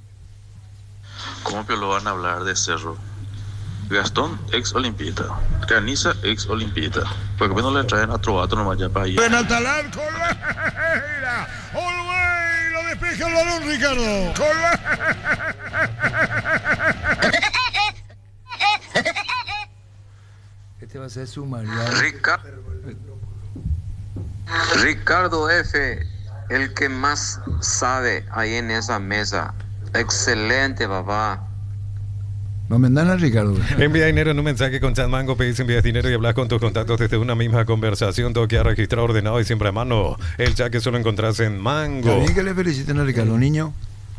¿Cómo que lo van a hablar de Cerro? Gastón, ex Olimpita. Caniza, ex Olimpita. ¿Por qué no le traen a Trovato nomás ya para ahí? Penalti al arco, Olveira. Olveira despeja el balón, Ricardo. Este va a ser sumario. Rica- Ricardo F., el que más sabe ahí en esa mesa. Excelente, papá. No me dan a Ricardo. Envía dinero en un mensaje con Chat Mango, pedís, envías dinero y hablas con tus contactos desde una misma conversación. Todo queda registrado, ordenado y siempre a mano. El chat que solo encontrás en Mango. También que le feliciten a Ricardo, niño.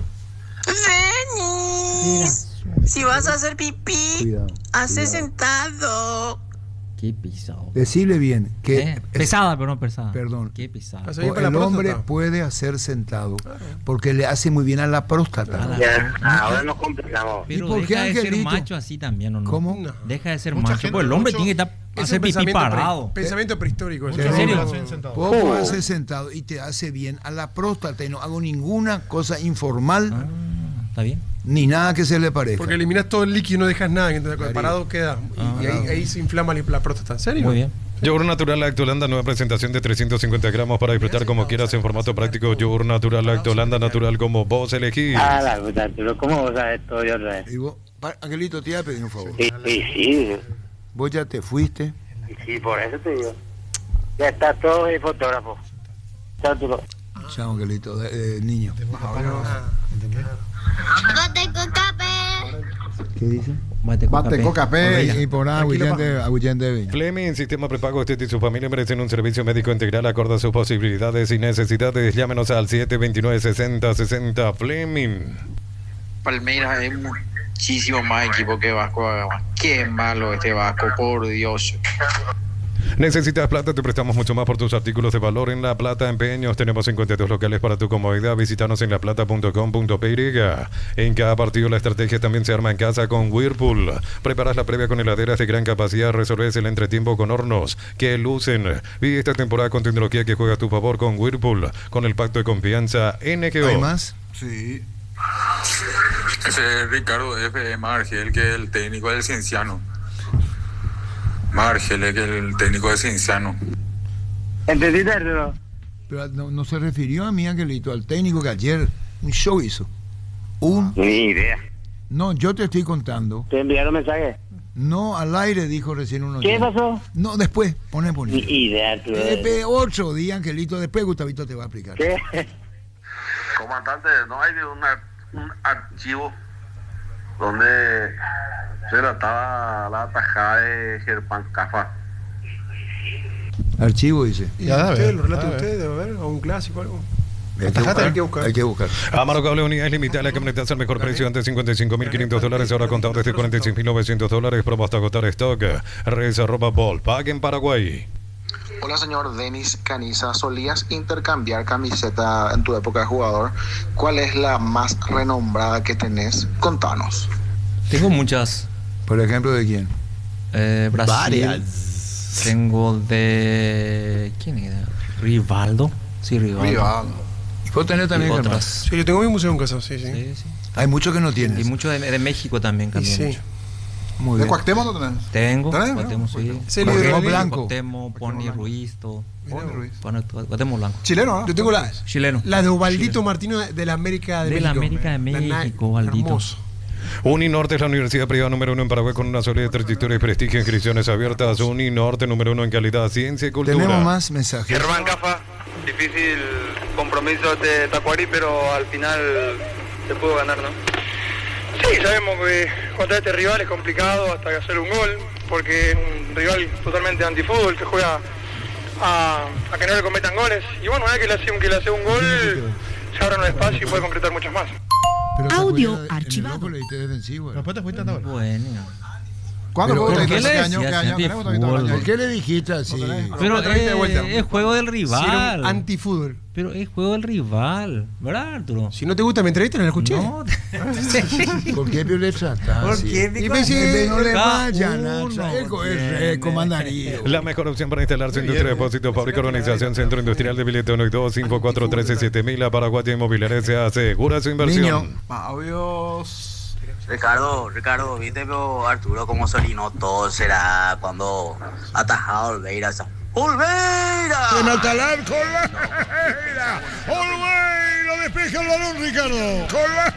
Denis, si vas a hacer pipí, Cuidado, hace cuidado. sentado. Qué pisado. Decirle bien que Eh, pesada, pero no pesada. Perdón. Qué pisada. O el hombre puede hacer sentado porque le hace muy bien a la próstata. Ya, ahora nos complicamos. Pero ¿Y por qué, deja de ser Angelito? macho así también, ¿o no? ¿Cómo? No. Deja de ser Mucha macho. gente, Pues el hombre mucho- tiene que estar, Es hacer un pipí pensamiento pre- parado. Pensamiento prehistórico. ¿En eso. serio? Oh. ¿Cómo hace sentado? Y te hace bien a la próstata y no hago ninguna cosa informal. Está bien. Ni nada que se le parezca. Porque eliminas todo el líquido y no dejas nada. Entonces, Claro. parado queda. Y, Ah, y ahí, claro. ahí se inflama la próstata. ¿En serio? Muy bien. Yogur natural Lactolanda, nueva presentación de trescientos cincuenta gramos para disfrutar como quieras en formato práctico. Yogur natural Lactolanda, natural como vos elegís. Ah, la puta, Arturo, ¿cómo vos sabes todo yo otra vez? Y vos, pa- Angelito, te iba a pedir un favor. Sí, sí, sí. Vos ya te fuiste. Sí, por eso te digo. Ya está todo el fotógrafo. Arturo. Chao, Angelito, eh, eh, niño. Bate con café. ¿Qué dice? Bate Bate coca P y por nada, Agüillén de Viña. Fleming, Sistema Prepago, usted y su familia merecen un servicio médico integral acorde a sus posibilidades y necesidades. Llámenos al siete dos nueve, seis cero seis cero. Fleming. Palmeiras es muchísimo más equipo que Vasco. Qué malo este Vasco, por Dios. ¿Necesitas plata? Te prestamos mucho más por tus artículos de valor en La Plata Empeños. Tenemos cincuenta y dos locales para tu comodidad. Visítanos en laplata punto com punto p y. En cada partido la estrategia también se arma en casa con Whirlpool. Preparas la previa con heladeras de gran capacidad. Resolves el entretiempo con hornos que lucen. Vive esta temporada con tecnología que juega a tu favor con Whirlpool. Con el pacto de confianza N G O. ¿Hay más? Sí. Ese es Ricardo F. Margel, que es el técnico del Cienciano. Margel, que es el técnico del Cienciano. ¿Entendiste, Arturo? Pero no, no se refirió a mí, Angelito, al técnico que ayer un show hizo. Un... Ni idea. No, yo te estoy contando. ¿Te enviaron mensaje? No, al aire dijo recién uno. ¿Qué pasó? No, después, pone por Ni idea, Arturo. Eh, otro día, Angelito, después Gustavito te va a explicar. ¿Qué? Comandante, ¿no hay una, un archivo donde se trataba la tajada de Germán Cafa? Archivo, dice. ¿Y usted, lo relata usted, debe haber, o un clásico o algo? Hay que, buscar, hay que buscar. Hay que buscar. Amaro Cable, unidades limitadas, la camioneta al mejor precio antes cincuenta y cinco mil quinientos dólares, ahora contado desde cuarenta y seis mil novecientos dólares, promo hasta agotar stock. Redes arroba ball, pague en Paraguay. Hola señor Denis Caniza, solías intercambiar camiseta en tu época de jugador. ¿Cuál es la más renombrada que tenés? Contanos. Tengo muchas. ¿Por ejemplo de quién? Eh, Brasil. Varias. Tengo de... ¿Quién era? Rivaldo. Sí, Rivaldo. Rivaldo. ¿Y vos tenés también otras? Sí, yo tengo mi museo en casa, sí, sí. sí, sí. Hay muchos que no tienen. Y muchos de, de México también. Sí. Mucho. Muy ¿De Cuauhtémoc no tenés? Tengo. ¿Tenés? Cuauhtémoc, sí. Sí, Cuauhtémoc blanco. Cuauhtémoc, Pony Ruiz, todo. Pony Ruiz. Cuauhtémoc blanco. Chileno, ¿no? Yo tengo la, Chileno. la de Ubaldito Martino de la América de, de México. De la América de México, Ubaldito. Hermoso. Uninorte es la universidad privada número uno en Paraguay con una sólida trayectoria y prestigio, inscripciones abiertas. Uninorte número uno en calidad, ciencia y cultura. Tenemos más mensajes. Germán Cafa, difícil compromiso de Tacuarí, pero al final se pudo ganar, ¿no? Sí, sabemos que contra este rival es complicado hasta hacer un gol, porque es un rival totalmente antifútbol que juega a, a que no le cometan goles. Y bueno, una vez que le hace, que le hace un gol, se abre un espacio y puede concretar muchos más. Pero Audio cuida, archivado. En el loco le defensivo. Después te fuiste a Tabla. Bueno. ¿Cuándo fue? ¿Por qué le ¿Qué año? ¿Qué año? ¿Por qué le dijiste así? Pero eh, es juego del rival. Sí, antifútbol. Pero es juego del rival, ¿verdad, Arturo? Si no te gusta mi entrevista, no la escuché. No. ¿Por qué le trataste? ¿Por qué? Y me dice, no le vayan, uno, es comandaría. La mejor opción para instalar su industria de depósito, fábrica, organización, centro industrial de Billetón y dos cinco cuatro uno tres siete mil. A Paraguay Inmobiliaria se asegura su inversión. Adiós. Ricardo, Ricardo, viste, pero Arturo como solinó todo será cuando atajado Olveira. ¡Olveira! Remata al arco, Olveira. Olveira despeja el balón, Ricardo. Con la...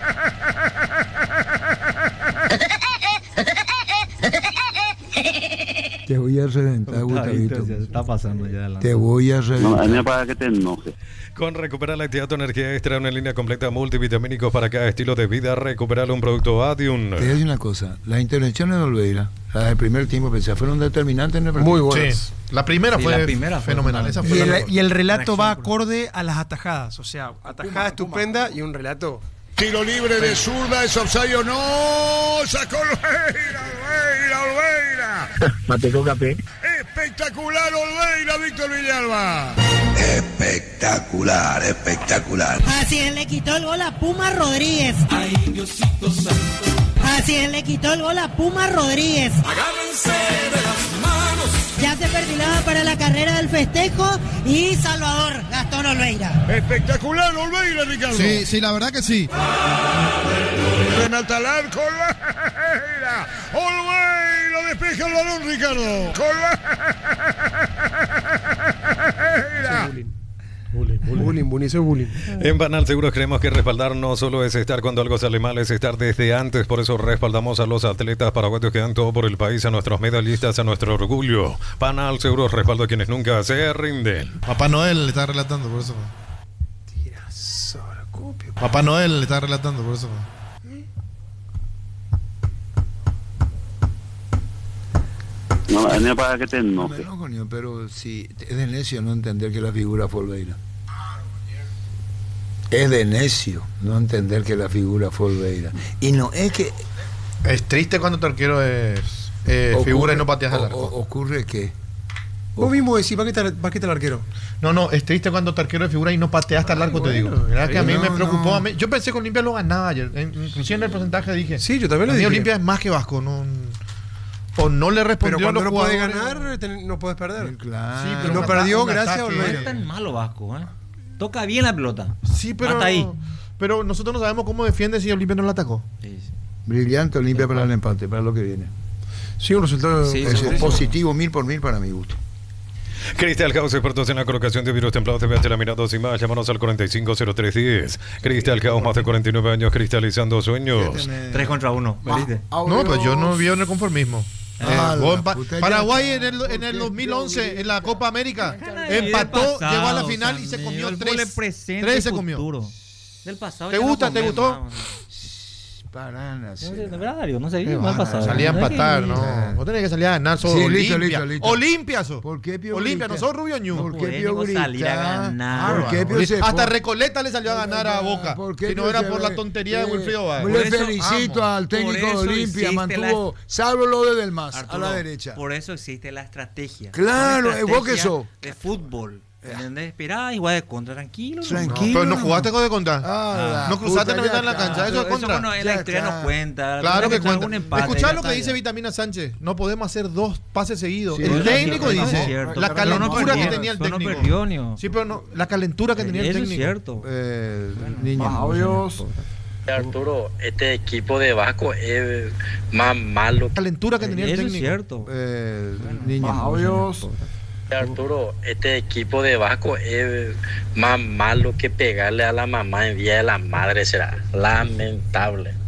Te voy a reventar, Gustavito. Se está pasando ya adelante. Te voy a reventar. No, a mí me parece que te enoje. Con Recuperar Lactiato Energía Extra, una línea completa multivitamínicos para cada estilo de vida. Recuperar un producto Adium. Te voy a decir una cosa. Las intervenciones de Olveira, las del primer tiempo, pensé, fueron determinantes en el partido. Muy buenas. Sí. La primera Sí, fue la primera fue fenomenal. Esa fue Y la el, y el relato va acorde a las atajadas. O sea, atajada estupenda y un relato. Tiro libre de zurda, es offside o no. Sacó Olveira, Olveira, Olveira. Mateco Capé. Espectacular Olveira, Víctor Villalba. Espectacular, espectacular. Así es, le quitó el gol a Puma Rodríguez. Ay, Diosito santo. Así es, le quitó el gol a Puma Rodríguez. Agárrense de las manos. Ya se perfilaba para la carrera del festejo y Salvador Gastón Olveira. Espectacular Olveira, Ricardo. Sí, sí, la verdad que sí. Remata al arco, Olveira. Olveira despeja el balón, Ricardo. Con la... Bullying, bullying, bullying, eso es bullying. En Banal Seguros creemos que respaldar no solo es estar cuando algo sale mal, es estar desde antes. Por eso respaldamos a los atletas paraguayos que dan todo por el país, a nuestros medallistas, a nuestro orgullo. Banal Seguros respaldo a quienes nunca se rinden. Papá Noel le está relatando, por eso. Tirazo, la copia. Papá Noel le está relatando, por eso. No, a mí me parece que te enoje. No, coño, pero si es de necio no entender que la figura fue Olveira. Es de necio no entender que la figura fue Olveira. Y no es que... Es triste cuando tu arquero es eh, ocurre, figura y no pateas al o, arco. o, ocurre que... Vos mismo decís, ¿para qué está, para qué está el arquero? No, no, es triste cuando tu arquero de figura y no pateaste al arco, bueno, te digo. ¿Verdad que a mí no, me preocupó? No. A mí, yo pensé que Olimpia lo ganaba ayer. Inclusive en el porcentaje dije. Sí, yo también lo dije. dije. Olimpia es más que Vasco. No, o no le respondió. Pero cuando a los no puedes jugadores. ganar, te, no puedes perder. Sí, claro. Sí, Y pero no perdió un gracias a ataque. No Olveira. es tan malo Vasco, ¿eh? Toca bien la pelota. Sí, pero. Hasta ahí. pero nosotros no sabemos cómo defiende si Olimpia no la atacó. Sí, sí. Brillante Olimpia para el empate, para lo que viene. Sí, un resultado Sí, es positivo mil por mil para mi gusto. Cristal House, expertos en la colocación de virus templados de vente laminados y más. Llámanos al cuarenta y cinco cero tres diez. Cristal House, más de cuarenta y nueve años cristalizando sueños. Tres contra uno. ¿Veliste? No, pues yo no vi en el conformismo. Ah, Eh, gol la pa- puta, Paraguay ya en el, en el dos mil once, en la Copa América, empató, Del llegó a la pasado, final y se Samuel. comió El fútbol tres. es presente, Tres se comió. futuro. Del pasado. ¿Te ya no gusta? ¿Te comemos, gustó? vamos. Paranas. No sé, de verdad, Darío, no sé, Qué mal bárbaro, pasado. salía a No hay que- empatar, no. Vos tenés que salir a ganar, sos Sí, listo, Olimpia. listo, listo. Olimpia, sos. ¿Por qué Pio Olimpia, no grita? sos Rubio Ñu. ¿Por qué Podés Pio ni salir a grita? ganar. ¿Por qué Pio se Hasta pone- Recoleta le salió a ganar a Boca. ¿Por qué Si no Pio era se por ve- la tontería de eh, Wilfrido Báez. Le Por eso- felicito Vamos. al técnico Por de eso Olimpia, existe mantuvo, salvo lo de Del Mas, a Arturo, la derecha. Por eso existe la estrategia. Claro, Una eh, vos que estrategia sos. de fútbol. ¿Entendés? Esperá, igual de contra, tranquilo. ¿no? Tranquilo. Pero no jugaste con de contra. Ah, No cruzaste puta, la mitad ya en la está. cancha. Eso Pero es contra. bueno, en la Ya historia está. no cuenta. Claro que Tiene cuenta. algún empate, Escuchá ya lo que está, dice ya. Vitamina Sánchez. No podemos hacer dos pases seguidos. Sí, el eso técnico es cierto, dice. eso es cierto. La Pero calentura no que perdió, tenía el pero no técnico. perdió, Nio. Sí, pero no, la calentura que tenía el Eso es técnico. cierto. Eh, niños. Audios. Arturo, este equipo de Vasco es más malo. La calentura que tenía el Eso es técnico. cierto. Eh, niños. Audios. Arturo, este equipo de Vasco es más malo que pegarle a la mamá en Día de la Madre, será lamentable.